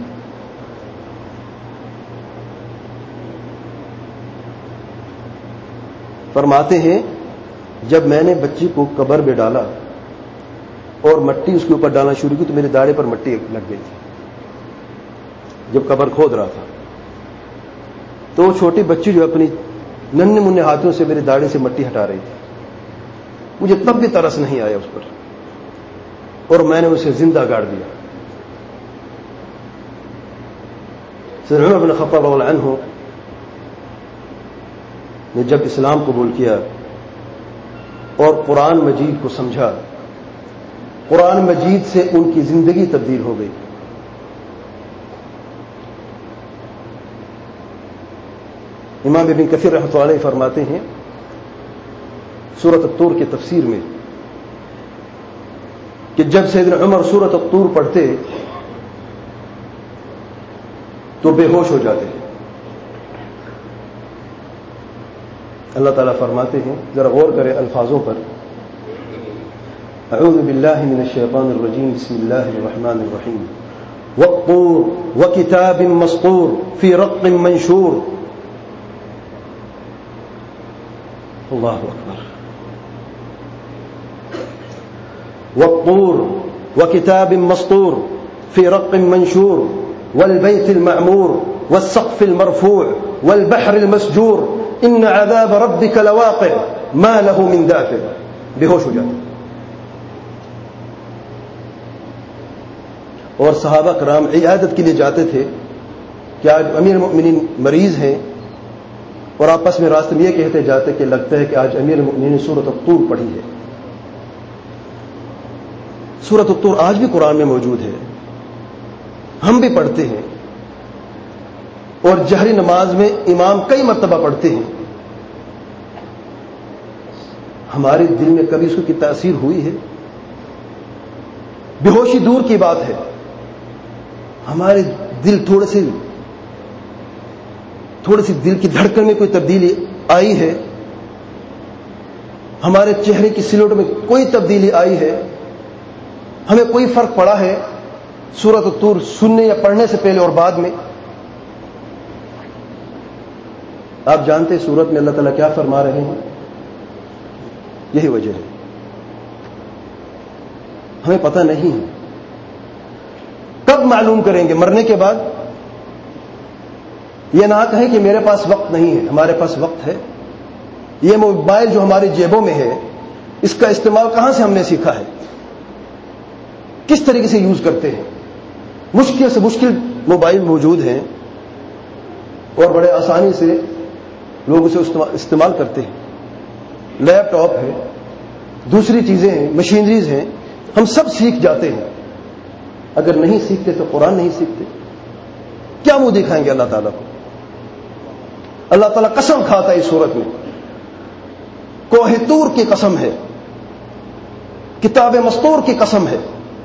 فرماتے ہیں جب میں نے بچی کو قبر میں ڈالا اور مٹی اس کے اوپر ڈالنا شروع کی تو میرے داڑھی پر مٹی لگ گئی تھی جب قبر کھود رہا تھا. تو وہ چھوٹی بچی جو اپنی ننھے منھے ہاتھوں سے میری داڑھی سے مٹی ہٹا رہی تھی. مجھے تب بھی ترس نہیں آیا اس پر اور میں نے اسے زندہ گاڑ دیا. سیدنا عمر بن خطاب رضی اللہ عنہ نے جب اسلام قبول کیا اور قرآن مجید کو سمجھا، قرآن مجید سے ان کی زندگی تبدیل ہو گئی. امام ابن کثیر رحمۃ اللہ علیہ فرماتے ہیں سورۃ الطور کی تفسیر میں کہ جب سیدنا عمر سورۃ الطور پڑھتے تو بے ہوش ہو جاتے ہیں. اللہ تعالیٰ فرماتے ہیں، ذرا غور کریں الفاظوں پر، اعوذ باللہ من الشیطان الرجیم بسم اللہ الرحمن الرحیم والطور وکتاب مسطور فی رق منشور. اللہ اکبر. والطور وكتاب مسطور في رق منشور والبيت المعمور والسقف المرفوع والبحر المسجور إن عذاب ربك لواقع ما له من دافع. بے ہوش ہو جاتے. اور صحابہ کرام عیادت کے لیے جاتے تھے کہ آج امیر المؤمنین مریض ہیں اور آپس میں راستے میں یہ کہتے جاتے کہ لگتا ہے کہ آج امیر المؤمنین نے سورۃ الطور پڑھی ہے. سورۃ الطور آج بھی قرآن میں موجود ہے، ہم بھی پڑھتے ہیں اور جہری نماز میں امام کئی مرتبہ پڑھتے ہیں. ہمارے دل میں کبھی اس کی تاثیر ہوئی ہے؟ بے ہوشی دور کی بات ہے، ہمارے دل تھوڑے سی دل کی دھڑکن میں کوئی تبدیلی آئی ہے؟ ہمارے چہرے کی سلوٹ میں کوئی تبدیلی آئی ہے؟ ہمیں کوئی فرق پڑا ہے سورۃ الطور سننے یا پڑھنے سے پہلے اور بعد میں؟ آپ جانتے ہیں سورت میں اللہ تعالیٰ کیا فرما رہے ہیں؟ یہی وجہ ہے، ہمیں پتہ نہیں ہے. کب معلوم کریں گے؟ مرنے کے بعد. یہ نہ کہیں کہ میرے پاس وقت نہیں ہے، ہمارے پاس وقت ہے. یہ موبائل جو ہماری جیبوں میں ہے، اس کا استعمال کہاں سے ہم نے سیکھا ہے؟ کس طریقے سے یوز کرتے ہیں؟ مشکل سے مشکل موبائل موجود ہیں اور بڑے آسانی سے لوگ اسے استعمال کرتے ہیں. لیپ ٹاپ ہے، دوسری چیزیں ہیں، مشینریز ہیں، ہم سب سیکھ جاتے ہیں. اگر نہیں سیکھتے تو قرآن نہیں سیکھتے. کیا منہ دکھائیں گے اللہ تعالیٰ کو؟ اللہ تعالیٰ قسم کھاتا ہے اس صورت میں، کوہ طور کی قسم ہے، کتاب مسطور کی قسم ہے،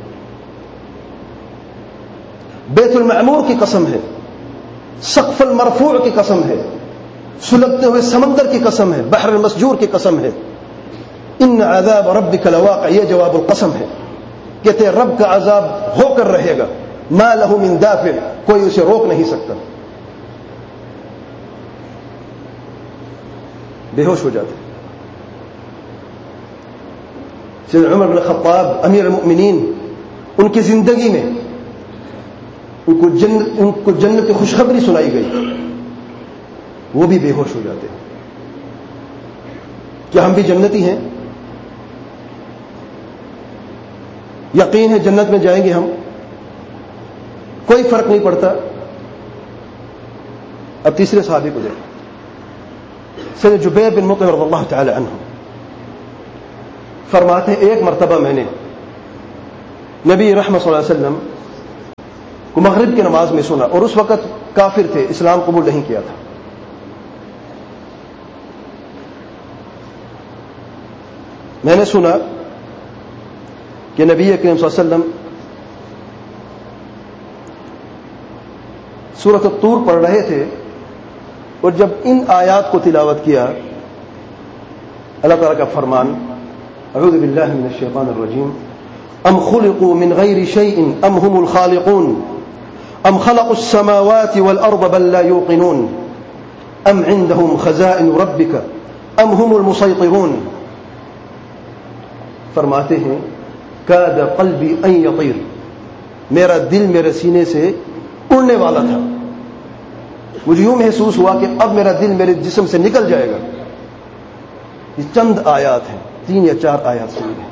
بیت المعمور کی قسم ہے، سقف المرفوع کی قسم ہے، سلگتے ہوئے سمندر کی قسم ہے، بحر المسجور کی قسم ہے. ان عذاب ربک لواقع، یہ جواب القسم ہے. کہتے ہیں رب کا عذاب ہو کر رہے گا، ما له من دافع، کوئی اسے روک نہیں سکتا. بے ہوش ہو جاتے. سیدنا عمر بن خطاب امیر المؤمنین، ان کی زندگی میں ان کو جنت کی خوشخبری سنائی گئی، وہ بھی بے ہوش ہو جاتے. کیا ہم بھی جنتی ہیں؟ یقین ہے جنت میں جائیں گے ہم، کوئی فرق نہیں پڑتا. اب تیسرے صحابی کو دیکھیں، سیدنا جبیر بن مطعم رضی اللہ تعالی عنہ فرماتے ہیں ایک مرتبہ میں نے نبی رحمت صلی اللہ علیہ وسلم کو مغرب کی نماز میں سنا، اور اس وقت کافر تھے، اسلام قبول نہیں کیا تھا. میں نے سنا کہ نبی کریم صلی اللہ علیہ وسلم سورۃ الطور پڑھ رہے تھے، اور جب ان آیات کو تلاوت کیا، اللہ تعالیٰ کا فرمان، اعوذ باللہ من الشیطان الرجیم، ام خلقوا من غیر شیء ام هم الخالقون ام خلقوا السماوات والارض بل لا یوقنون ام عندهم خزائن ربك ام هم المسیطرون. فرماتے ہیں کاد قلبی ان یطیر، میرا دل میرے سینے سے اڑنے والا تھا، مجھے یوں محسوس ہوا کہ اب میرا دل میرے جسم سے نکل جائے گا. یہ چند آیات ہیں، 3 یا 4 آیات سنی ہیں،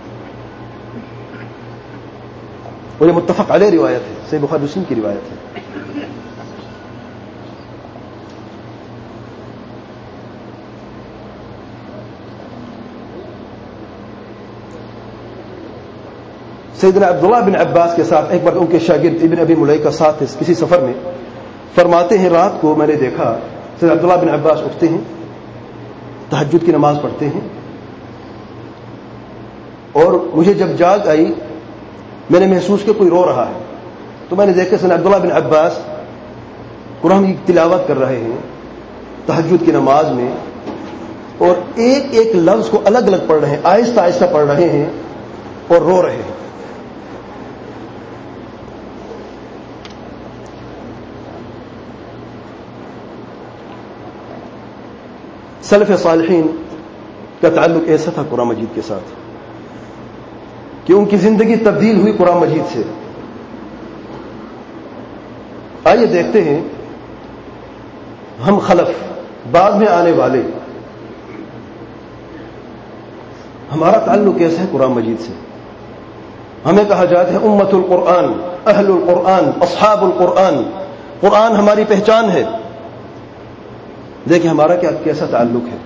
اور یہ متفق علیہ روایت ہے، صحیح بخاری مسلم کی روایت ہے. سیدنا عبداللہ بن عباس کے ساتھ ایک بار ان کے شاگرد ابن ابی ملیکہ ساتھ تھے کسی سفر میں. فرماتے ہیں رات کو میں نے دیکھا سیدنا عبداللہ بن عباس اٹھتے ہیں، تہجد کی نماز پڑھتے ہیں، اور مجھے جب جاگ آئی میں نے محسوس کہ کوئی رو رہا ہے، تو میں نے دیکھا سیدنا عبداللہ بن عباس قرآن کی تلاوت کر رہے ہیں تہجد کی نماز میں، اور ایک ایک لفظ کو الگ الگ پڑھ رہے ہیں، آہستہ آہستہ پڑھ رہے ہیں اور رو رہے ہیں. سلف صالحین کا تعلق ایسا تھا قرآن مجید کے ساتھ کہ ان کی زندگی تبدیل ہوئی قرآن مجید سے. آئیے دیکھتے ہیں ہم خلف، بعد میں آنے والے، ہمارا تعلق کیسا ہے قرآن مجید سے. ہمیں کہا جاتا ہے امت القرآن، اہل القرآن، اصحاب القرآن، قرآن ہماری پہچان ہے. دیکھیں ہمارا کیسا تعلق ہے.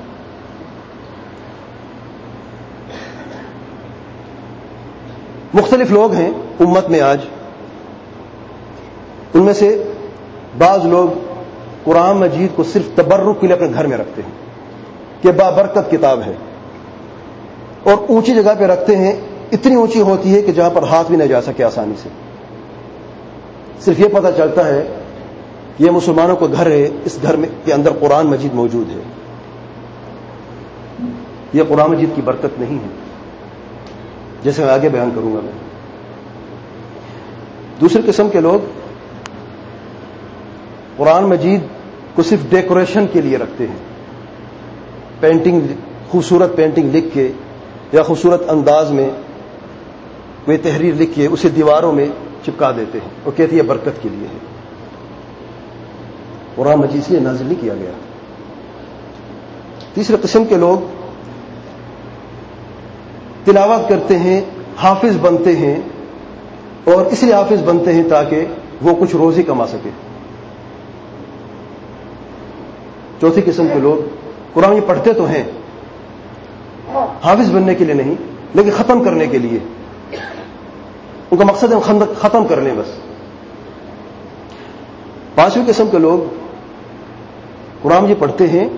مختلف لوگ ہیں امت میں آج، ان میں سے بعض لوگ قرآن مجید کو صرف تبرک کے لیے اپنے گھر میں رکھتے ہیں کہ بابرکت کتاب ہے، اور اونچی جگہ پہ رکھتے ہیں، اتنی اونچی ہوتی ہے کہ جہاں پر ہاتھ بھی نہ جا سکے آسانی سے. صرف یہ پتہ چلتا ہے یہ مسلمانوں کا گھر ہے، اس گھر میں کے اندر قرآن مجید موجود ہے. یہ قرآن مجید کی برکت نہیں ہے، جیسے میں آگے بیان کروں گا. میں دوسری قسم کے لوگ قرآن مجید کو صرف ڈیکوریشن کے لیے رکھتے ہیں، پینٹنگ، خوبصورت پینٹنگ لکھ کے یا خوبصورت انداز میں کوئی تحریر لکھ کے اسے دیواروں میں چپکا دیتے ہیں اور کہتے ہیں یہ برکت کے لیے ہے. قرآن مجید سے نازل نہیں کیا گیا. تیسرے قسم کے لوگ تلاوت کرتے ہیں، حافظ بنتے ہیں، اور اس لیے حافظ بنتے ہیں تاکہ وہ کچھ روزی کما سکے. چوتھی قسم کے لوگ قرآن یہ پڑھتے تو ہیں، حافظ بننے کے لیے نہیں، لیکن ختم کرنے کے لیے. ان کا مقصد ہے ختم کر لیں بس. پانچویں قسم کے لوگ قرآن یہ پڑھتے ہیں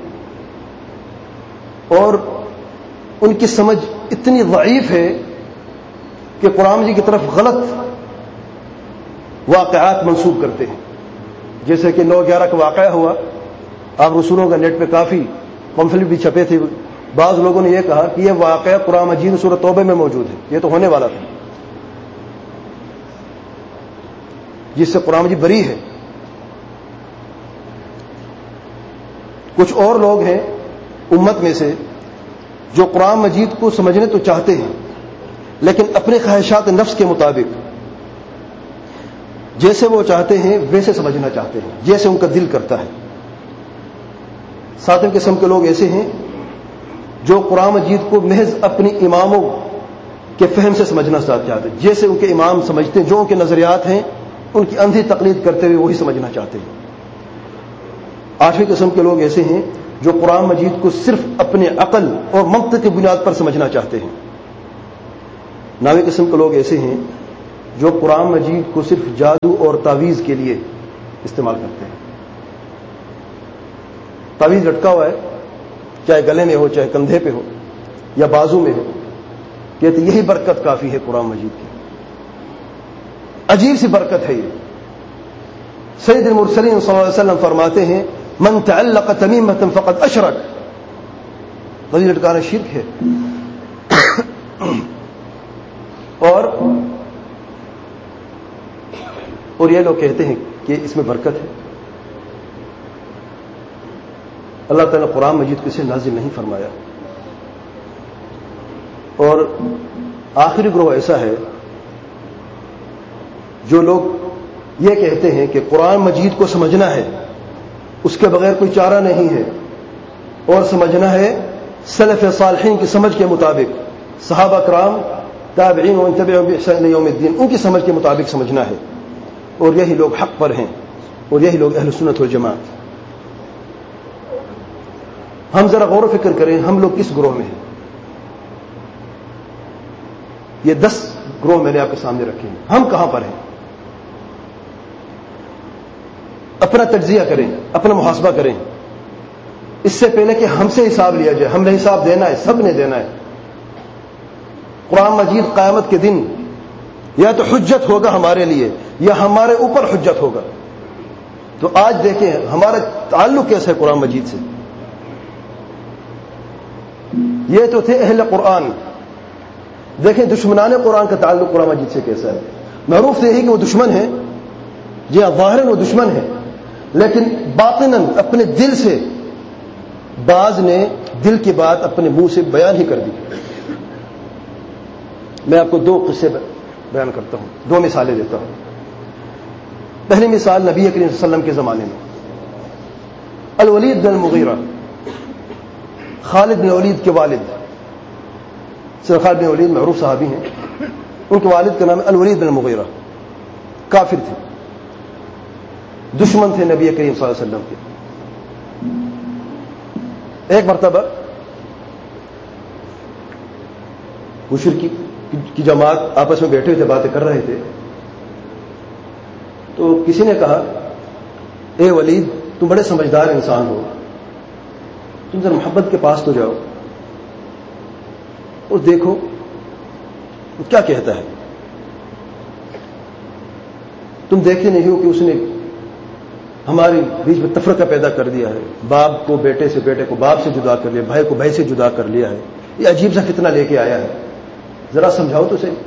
اور ان کی سمجھ اتنی ضعیف ہے کہ قرآن جی کی طرف غلط واقعات منسوب کرتے ہیں. جیسے کہ 9/11 کا واقعہ ہوا، آپ رسولوں کا نیٹ پہ کافی پمفلٹ بھی چھپے تھے. بعض لوگوں نے یہ کہا کہ یہ واقعہ قرآن مجید سورۃ توبہ میں موجود ہے، یہ تو ہونے والا تھا، جس سے قرآن مجید بری ہے. کچھ اور لوگ ہیں امت میں سے جو قرآن مجید کو سمجھنے تو چاہتے ہیں، لیکن اپنے خواہشات نفس کے مطابق جیسے وہ چاہتے ہیں ویسے سمجھنا چاہتے ہیں، جیسے ان کا دل کرتا ہے. ساتویں قسم کے لوگ ایسے ہیں جو قرآن مجید کو محض اپنی اماموں کے فہم سے سمجھنا چاہتے ہیں، جیسے ان کے امام سمجھتے ہیں، جو ان کے نظریات ہیں ان کی اندھی تقلید کرتے ہوئے وہی سمجھنا چاہتے ہیں. آٹھویں قسم کے لوگ ایسے ہیں جو قرآن مجید کو صرف اپنے عقل اور منطق کی بنیاد پر سمجھنا چاہتے ہیں. نویں قسم کے لوگ ایسے ہیں جو قرآن مجید کو صرف جادو اور تعویذ کے لیے استعمال کرتے ہیں. تعویذ لٹکا ہوا ہے، چاہے گلے میں ہو، چاہے کندھے پہ ہو یا بازو میں ہو، کہتے یہی برکت کافی ہے قرآن مجید کی. عجیب سی برکت ہے یہ. سید المرسلین صلی اللہ علیہ وسلم فرماتے ہیں من تعلق تمیمۃ فقد اشرک. تعویذ لٹکانا شرک ہے. اور یہ لوگ کہتے ہیں کہ اس میں برکت ہے. اللہ تعالیٰ نے قرآن مجید کو اسے نازل نہیں فرمایا. اور آخری گروہ ایسا ہے جو لوگ یہ کہتے ہیں کہ قرآن مجید کو سمجھنا ہے، اس کے بغیر کوئی چارہ نہیں ہے، اور سمجھنا ہے سلف صالحین کی سمجھ کے مطابق، صحابہ کرام، تابعین ومن تبعهم بإحسان إلى يوم الدین، ان کی سمجھ کے مطابق سمجھنا ہے. اور یہی لوگ حق پر ہیں، اور یہی لوگ اہل سنت والجماعت. ہم ذرا غور و فکر کریں ہم لوگ کس گروہ میں ہیں. یہ 10 گروہ میں نے آپ کے سامنے رکھے ہیں. ہم کہاں پر ہیں؟ اپنا تجزیہ کریں، اپنا محاسبہ کریں، اس سے پہلے کہ ہم سے حساب لیا جائے. ہم نے حساب دینا ہے، سب نے دینا ہے. قرآن مجید قیامت کے دن یا تو حجت ہوگا ہمارے لیے یا ہمارے اوپر حجت ہوگا. تو آج دیکھیں ہمارا تعلق کیسا ہے قرآن مجید سے. یہ تو تھے اہل قرآن. دیکھیں دشمنان قرآن کا تعلق قرآن مجید سے کیسا ہے. معروف یہی کہ وہ دشمن ہیں، جی ہاں ظاہراً وہ دشمن ہیں، لیکن باطناً اپنے دل سے بعض نے دل کی بات اپنے منہ سے بیان ہی کر دی. میں آپ کو 2 قصے بیان کرتا ہوں، 2 مثالیں دیتا ہوں. پہلی مثال نبی کریم صلی اللہ علیہ وسلم کے زمانے میں. الولید بن المغیرہ، خالد بن ولید کے والد. خالد بن ولید معروف صحابی ہیں، ان کے والد کا نام الولید بن المغیرہ. کافر تھے، دشمن تھے نبی کریم صلی اللہ علیہ وسلم کے. ایک مرتبہ مشرکی کی جماعت آپس میں بیٹھے تھے، باتیں کر رہے تھے. تو کسی نے کہا اے ولید تم بڑے سمجھدار انسان ہو، تم ذرا محمد کے پاس تو جاؤ اور دیکھو وہ کیا کہتا ہے. تم دیکھتے نہیں ہو کہ اس نے ہمارے بیچ میں تفرقہ پیدا کر دیا ہے، باپ کو بیٹے سے، بیٹے کو باپ سے جدا کر لیا، بھائی کو بھائی سے جدا کر لیا ہے. یہ عجیب سا فتنہ لے کے آیا ہے، ذرا سمجھاؤ تو صحیح.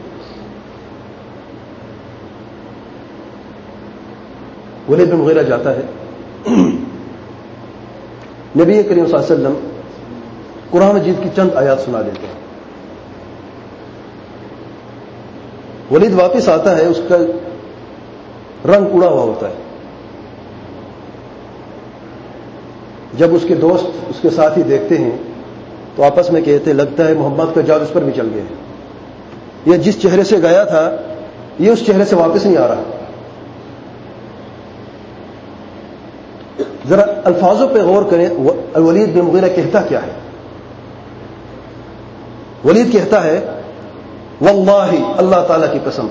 ولید بن مغیرہ جاتا ہے، نبی کریم صلی اللہ علیہ وسلم قرآن مجید کی چند آیات سنا دیتے ہیں. ولید واپس آتا ہے، اس کا رنگ اڑا ہوا ہوتا ہے. جب اس کے دوست اس کے ساتھی دیکھتے ہیں تو آپس میں کہتے لگتا ہے محمد کا جادو اس پر بھی چل گیا ہے. یہ جس چہرے سے گیا تھا یہ اس چہرے سے واپس نہیں آ رہا. ذرا الفاظوں پہ غور کریں. الولید بن مغیرہ کہتا کیا ہے؟ ولید کہتا ہے واللہ، اللہ تعالیٰ کی قسم.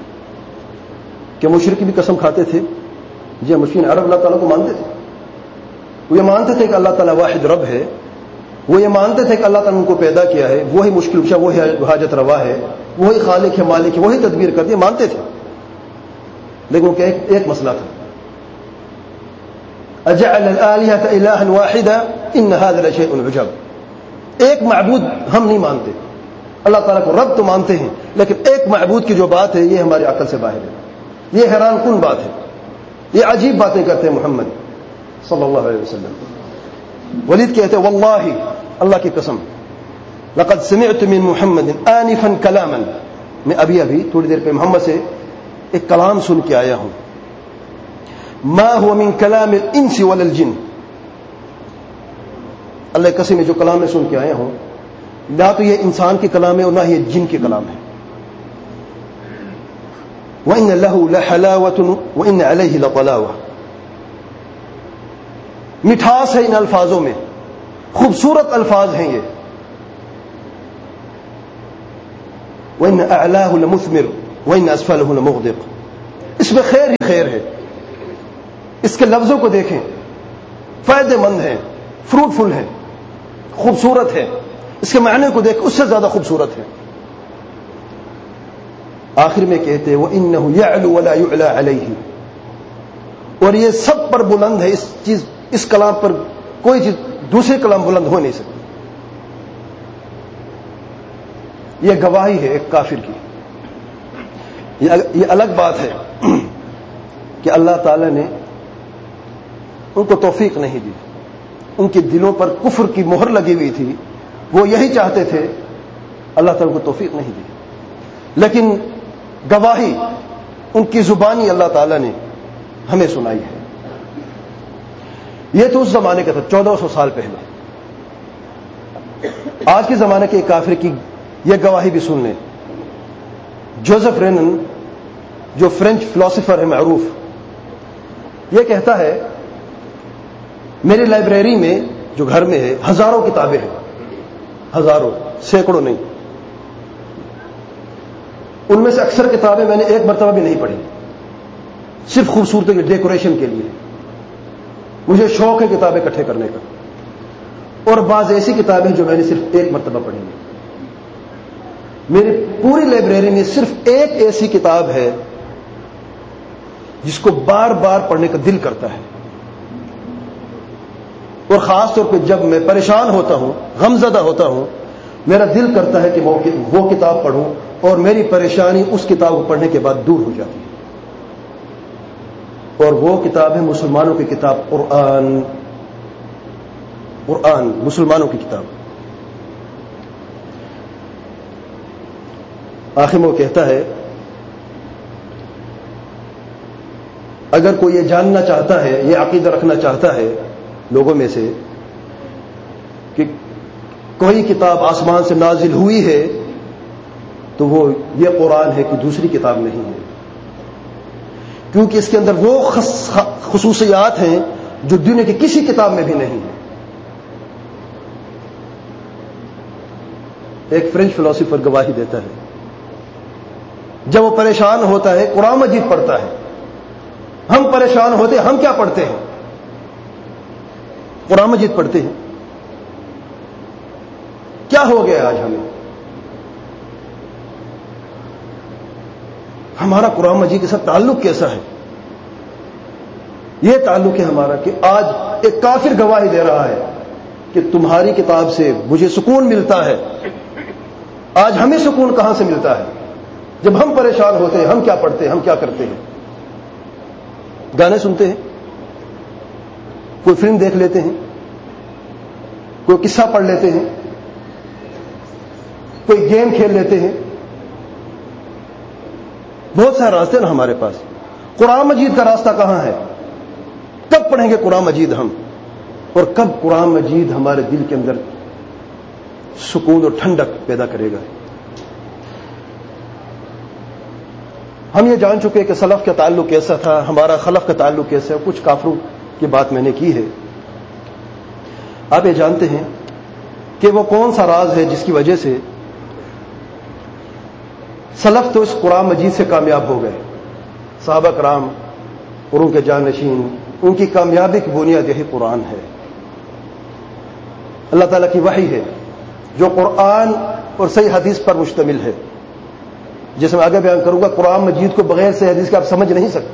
کہ مشرک بھی قسم کھاتے تھے؟ جی مشرکین عرب اللہ تعالیٰ کو مانتے تھے. وہ یہ مانتے تھے کہ اللہ تعالیٰ واحد رب ہے، وہ یہ مانتے تھے کہ اللہ تعالیٰ نے ان کو پیدا کیا ہے، وہی مشکل کشا، وہی حاجت روا ہے، وہی خالق ہے، مالک ہے، وہی تدبیر کرتی ہے، مانتے تھے. لیکن ان کا ایک مسئلہ تھا، اجعل الآلہۃ الہا واحدا ان ھذا لشیء عجب. ایک معبود ہم نہیں مانتے، اللہ تعالیٰ کو رب تو مانتے ہیں، لیکن ایک معبود کی جو بات ہے یہ ہماری عقل سے باہر ہے. یہ حیران کن بات ہے، یہ عجیب باتیں کرتے ہیں محمد صلی اللہ علیہ وسلم. ولید کہتے ہیں واللہ، اللہ کی قسم، لقد سمعت من محمد آنفا کلاما، میں ابھی تھوڑی دیر پہ محمد سے ایک کلام سن کے آیا ہوں، ما هو من کلام الانس ولا الجن. اللہ کی قسم، جو کلام میں سن کے آیا ہوں نہ تو یہ انسان کے کلام ہے اور نہ یہ جن کے کلام ہے. وَإِنَّ لَهُ لَحَلَاوَةٌ وَإِنَّ عَلَيْهِ لَطَلَاوَةٌ. مٹھاس ہے ان الفاظوں میں، خوبصورت الفاظ ہیں یہ. وَإِنَّ أَعْلَاهُ لَمُثْمِرٌ. وَإِنَّ أَسْفَلَهُ لَمُغْدِقٌ. اس میں خیر ہی خیر ہے. اس کے لفظوں کو دیکھیں, فائدے مند ہیں, فروٹفل ہیں, خوبصورت ہے. اس کے معنی کو دیکھ, اس سے زیادہ خوبصورت ہے. آخر میں کہتے ہیں وَإِنَّهُ يَعْلُو وَلَا يُعْلَى عَلَيْهِ. اور یہ سب پر بلند ہے. اس کلام پر کوئی چیز دوسرے کلام بلند ہو نہیں سکتی. یہ گواہی ہے ایک کافر کی. یہ الگ بات ہے کہ اللہ تعالی نے ان کو توفیق نہیں دی. ان کے دلوں پر کفر کی مہر لگی ہوئی تھی, وہ یہی چاہتے تھے, اللہ تعالی کو توفیق نہیں دی. لیکن گواہی ان کی زبانی اللہ تعالی نے ہمیں سنائی ہے. یہ تو اس زمانے کا تھا 1400 سال پہلے. آج کے زمانے کے کافر کی یہ گواہی بھی سن لیں. جوزف رینن جو فرینچ فلاسفر ہے معروف, یہ کہتا ہے میری لائبریری میں جو گھر میں ہے ہزاروں کتابیں ہیں, ہزاروں, سینکڑوں نہیں. ان میں سے اکثر کتابیں میں نے ایک مرتبہ بھی نہیں پڑھی, صرف خوبصورتی کے ڈیکوریشن کے لیے. مجھے شوق ہے کتابیں اکٹھے کرنے کا, اور بعض ایسی کتابیں جو میں نے صرف ایک مرتبہ پڑھی ہیں. میری پوری لائبریری میں صرف ایک ایسی کتاب ہے جس کو بار بار پڑھنے کا دل کرتا ہے. اور خاص طور پہ جب میں پریشان ہوتا ہوں, غمزدہ ہوتا ہوں, میرا دل کرتا ہے کہ وہ کتاب پڑھوں, اور میری پریشانی اس کتاب کو پڑھنے کے بعد دور ہو جاتی ہے. اور وہ کتاب ہے مسلمانوں کی کتاب قرآن. قرآن مسلمانوں کی کتاب. آخر میں وہ کہتا ہے اگر کوئی یہ جاننا چاہتا ہے, یہ عقیدہ رکھنا چاہتا ہے لوگوں میں سے کہ کوئی کتاب آسمان سے نازل ہوئی ہے, تو وہ یہ قرآن ہے کہ دوسری کتاب نہیں ہے. کیونکہ اس کے اندر وہ خصوصیات ہیں جو دنیا کی کسی کتاب میں بھی نہیں ہے. ایک فرینچ فلاسفر گواہی دیتا ہے, جب وہ پریشان ہوتا ہے قرآن مجید پڑھتا ہے. ہم پریشان ہوتے ہیں, ہم کیا پڑھتے ہیں؟ قرآن مجید پڑھتے ہیں. کیا ہو گیا آج ہمیں؟ ہمارا قرآن مجید کے ساتھ تعلق کیسا ہے؟ یہ تعلق ہے ہمارا کہ آج ایک کافر گواہی دے رہا ہے کہ تمہاری کتاب سے مجھے سکون ملتا ہے. آج ہمیں سکون کہاں سے ملتا ہے؟ جب ہم پریشان ہوتے ہیں ہم کیا پڑھتے ہیں, ہم کیا کرتے ہیں؟ گانے سنتے ہیں, کوئی فلم دیکھ لیتے ہیں, کوئی قصہ پڑھ لیتے ہیں, کوئی گیم کھیل لیتے ہیں. بہت سارے راستے نا ہمارے پاس. قرآن مجید کا راستہ کہاں ہے؟ کب پڑھیں گے قرآن مجید ہم, اور کب قرآن مجید ہمارے دل کے اندر سکون اور ٹھنڈک پیدا کرے گا؟ ہم یہ جان چکے کہ سلف کا تعلق کیسا تھا, ہمارا خلف کا تعلق کیسا ہے. کچھ کافروں کی بات میں نے کی ہے. آپ یہ جانتے ہیں کہ وہ کون سا راز ہے جس کی وجہ سے سلف تو اس قرآن مجید سے کامیاب ہو گئے. صحابہ کرام اور ان کے جانشین, ان کی کامیابی کی بنیاد یہی قرآن ہے. اللہ تعالیٰ کی وحی ہے جو قرآن اور صحیح حدیث پر مشتمل ہے. جیسے میں آگے بیان کروں گا, قرآن مجید کو بغیر صحیح حدیث کے آپ سمجھ نہیں سکتے.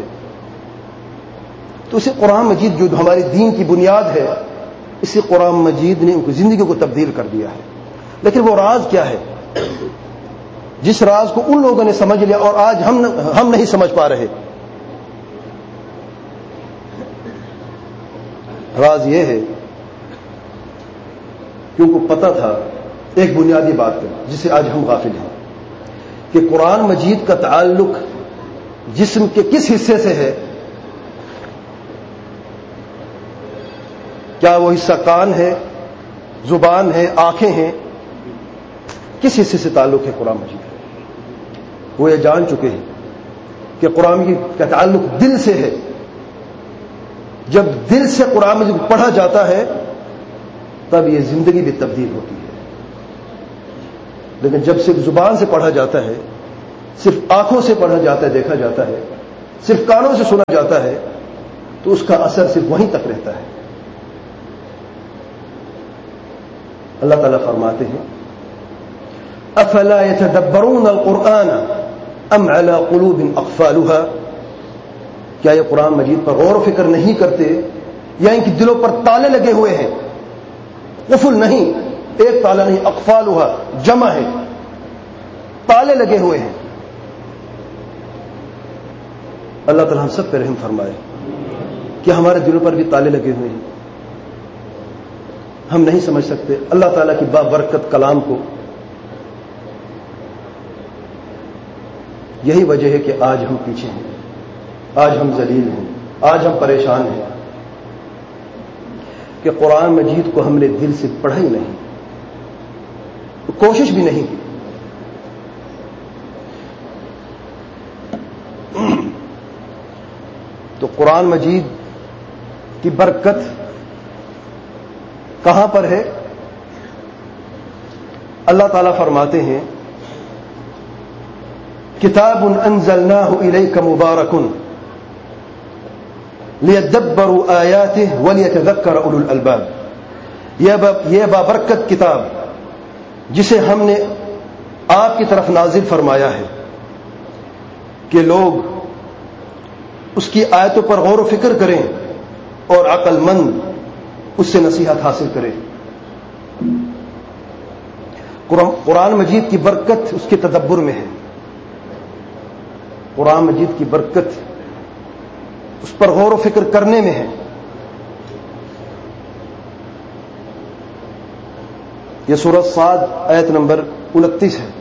تو اسی قرآن مجید جو ہماری دین کی بنیاد ہے, اسی قرآن مجید نے ان کی زندگی کو تبدیل کر دیا ہے. لیکن وہ راز کیا ہے جس راز کو ان لوگوں نے سمجھ لیا اور آج ہم نہیں سمجھ پا رہے؟ راز یہ ہے کہ ان کو پتہ تھا ایک بنیادی بات ہے جس سے آج ہم غافل ہیں, کہ قرآن مجید کا تعلق جسم کے کس حصے سے ہے. کیا وہ حصہ کان ہے, زبان ہے, آنکھیں ہیں؟ کس حصے سے تعلق ہے قرآن مجید؟ وہ یہ جان چکے ہیں کہ قرآن مجید کا تعلق دل سے ہے. جب دل سے قرآن مجید پڑھا جاتا ہے تب یہ زندگی بھی تبدیل ہوتی ہے. لیکن جب صرف زبان سے پڑھا جاتا ہے صرف آنکھوں سے پڑھا جاتا ہے، دیکھا جاتا ہے، صرف کانوں سے سنا جاتا ہے، تو اس کا اثر صرف وہیں تک رہتا ہے۔ اللہ تعالیٰ فرماتے ہیں افلا يتدبرون القرآن ام على قلوب اقفالها، کیا یہ قرآن مجید پر غور و فکر نہیں کرتے یا ان کے دلوں پر تالے لگے ہوئے ہیں؟ قفل نہیں، ایک تالا نہیں، اقفالها جمع ہے، تالے لگے ہوئے ہیں۔ اللہ تعالیٰ ہم سب پہ رحم فرمائے کہ ہمارے دلوں پر بھی تالے لگے ہوئے ہیں، ہم نہیں سمجھ سکتے اللہ تعالیٰ کی بابرکت کلام کو۔ یہی وجہ ہے کہ آج ہم پیچھے ہیں، آج ہم ذلیل ہیں، آج ہم پریشان ہیں کہ قرآن مجید کو ہم نے دل سے پڑھا ہی نہیں، کوشش بھی نہیں کی۔ تو قرآن مجید کی برکت کہاں پر ہے؟ اللہ تعالیٰ فرماتے ہیں کتاب انزلناہ الیک مبارک لیدبروا آیاتہ ولیتذکر اولو الالباب، یہ بابرکت کتاب جسے ہم نے آپ کی طرف نازل فرمایا ہے کہ لوگ اس کی آیتوں پر غور و فکر کریں اور عقل مند اس سے نصیحت حاصل کریں۔ قرآن مجید کی برکت اس کے تدبر میں ہے، قرآن مجید کی برکت اس پر غور و فکر کرنے میں ہے۔ یہ سورہ صاد آیت نمبر 29 ہے۔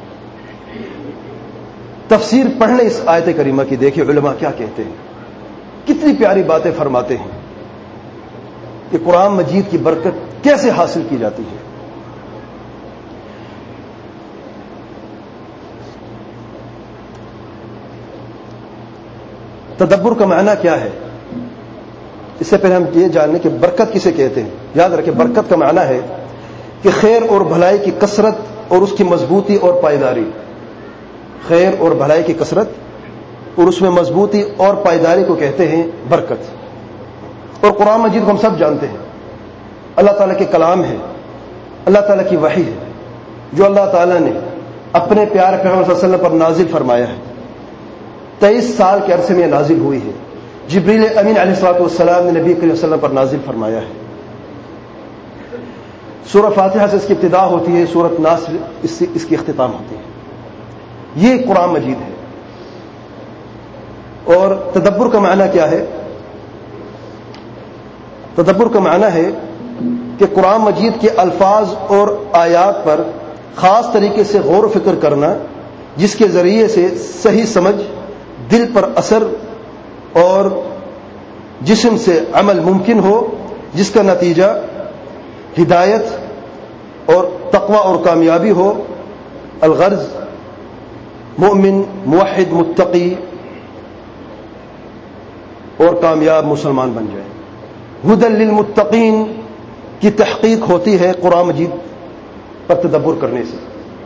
تفسیر پڑھنے اس آیت کریمہ کی، دیکھیں علماء کیا کہتے ہیں، کتنی پیاری باتیں فرماتے ہیں کہ قرآن مجید کی برکت کیسے حاصل کی جاتی ہے۔ تدبر کا معنی کیا ہے؟ اس سے پہلے ہم یہ جانیں کہ برکت کسے کہتے ہیں۔ یاد رکھیں برکت کا معنی ہے کہ خیر اور بھلائی کی کثرت اور اس کی مضبوطی اور پائیداری، خیر اور بھلائی کی کثرت اور اس میں مضبوطی اور پائیداری کو کہتے ہیں برکت۔ اور قرآن مجید کو ہم سب جانتے ہیں اللہ تعالیٰ کے کلام ہے، اللہ تعالیٰ کی وحی ہے، جو اللہ تعالیٰ نے اپنے پیارے پیغمبر صلی اللہ علیہ وسلم پر نازل فرمایا ہے۔ 23 سال کے عرصے میں نازل ہوئی ہے، جبریل امین علیہ الصلوۃ والسلام نے نبی کریم صلی اللہ علیہ وسلم پر نازل فرمایا ہے۔ سورہ فاتحہ سے اس کی ابتدا ہوتی ہے، سورۃ ناس اس کی اختتام ہوتی ہے۔ یہ قرآن مجید ہے۔ اور تدبر کا معنی کیا ہے؟ تدبر کا معنی ہے کہ قرآن مجید کے الفاظ اور آیات پر خاص طریقے سے غور و فکر کرنا، جس کے ذریعے سے صحیح سمجھ، دل پر اثر اور جسم سے عمل ممکن ہو، جس کا نتیجہ ہدایت اور تقوی اور کامیابی ہو۔ الغرض مومن، موحد، متقی اور کامیاب مسلمان بن جائے۔ ہدی للمتقین کی تحقیق ہوتی ہے قرآن مجید پر تدبر کرنے سے۔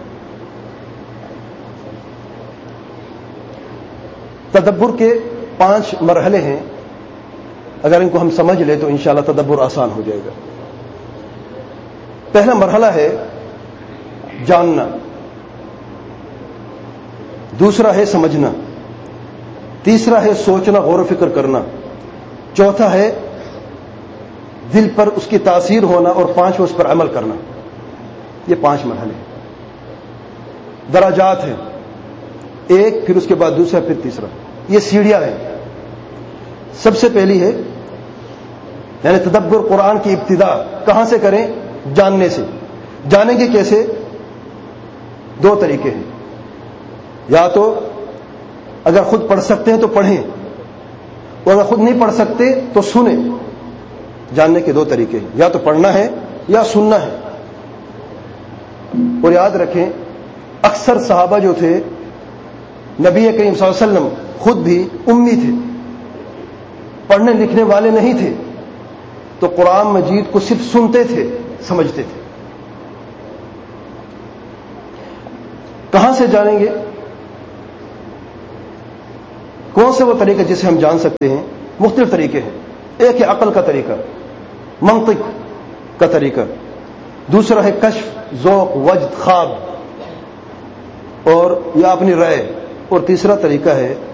تدبر کے 5 مرحلے ہیں، اگر ان کو ہم سمجھ لیں تو انشاءاللہ تدبر آسان ہو جائے گا۔ پہلا مرحلہ ہے جاننا، دوسرا ہے سمجھنا، تیسرا ہے سوچنا، غور و فکر کرنا، چوتھا ہے دل پر اس کی تاثیر ہونا، اور 5واں اس پر عمل کرنا۔ یہ 5 مرحلے درجات ہیں، ایک پھر اس کے بعد دوسرا پھر تیسرا، یہ سیڑھیاں ہیں۔ سب سے پہلی ہے یعنی تدبر قرآن کی ابتدا کہاں سے کریں؟ جاننے سے۔ جانیں گے کیسے؟ 2 طریقے ہیں، یا تو اگر خود پڑھ سکتے ہیں تو پڑھیں، اور اگر خود نہیں پڑھ سکتے تو سنیں۔ جاننے کے 2 طریقے ہیں، یا تو پڑھنا ہے یا سننا ہے۔ اور یاد رکھیں اکثر صحابہ جو تھے، نبی کریم صلی اللہ علیہ وسلم خود بھی امی تھے، پڑھنے لکھنے والے نہیں تھے، تو قرآن مجید کو صرف سنتے تھے، سمجھتے تھے۔ کہاں سے جانیں گے؟ کون سے وہ طریقے جسے ہم جان سکتے ہیں؟ مختلف طریقے ہیں. ایک ہے عقل کا طریقہ، منطق کا طریقہ. دوسرا ہے کشف، ذوق، وجد، خواب اور یا اپنی رائے. اور تیسرا طریقہ ہے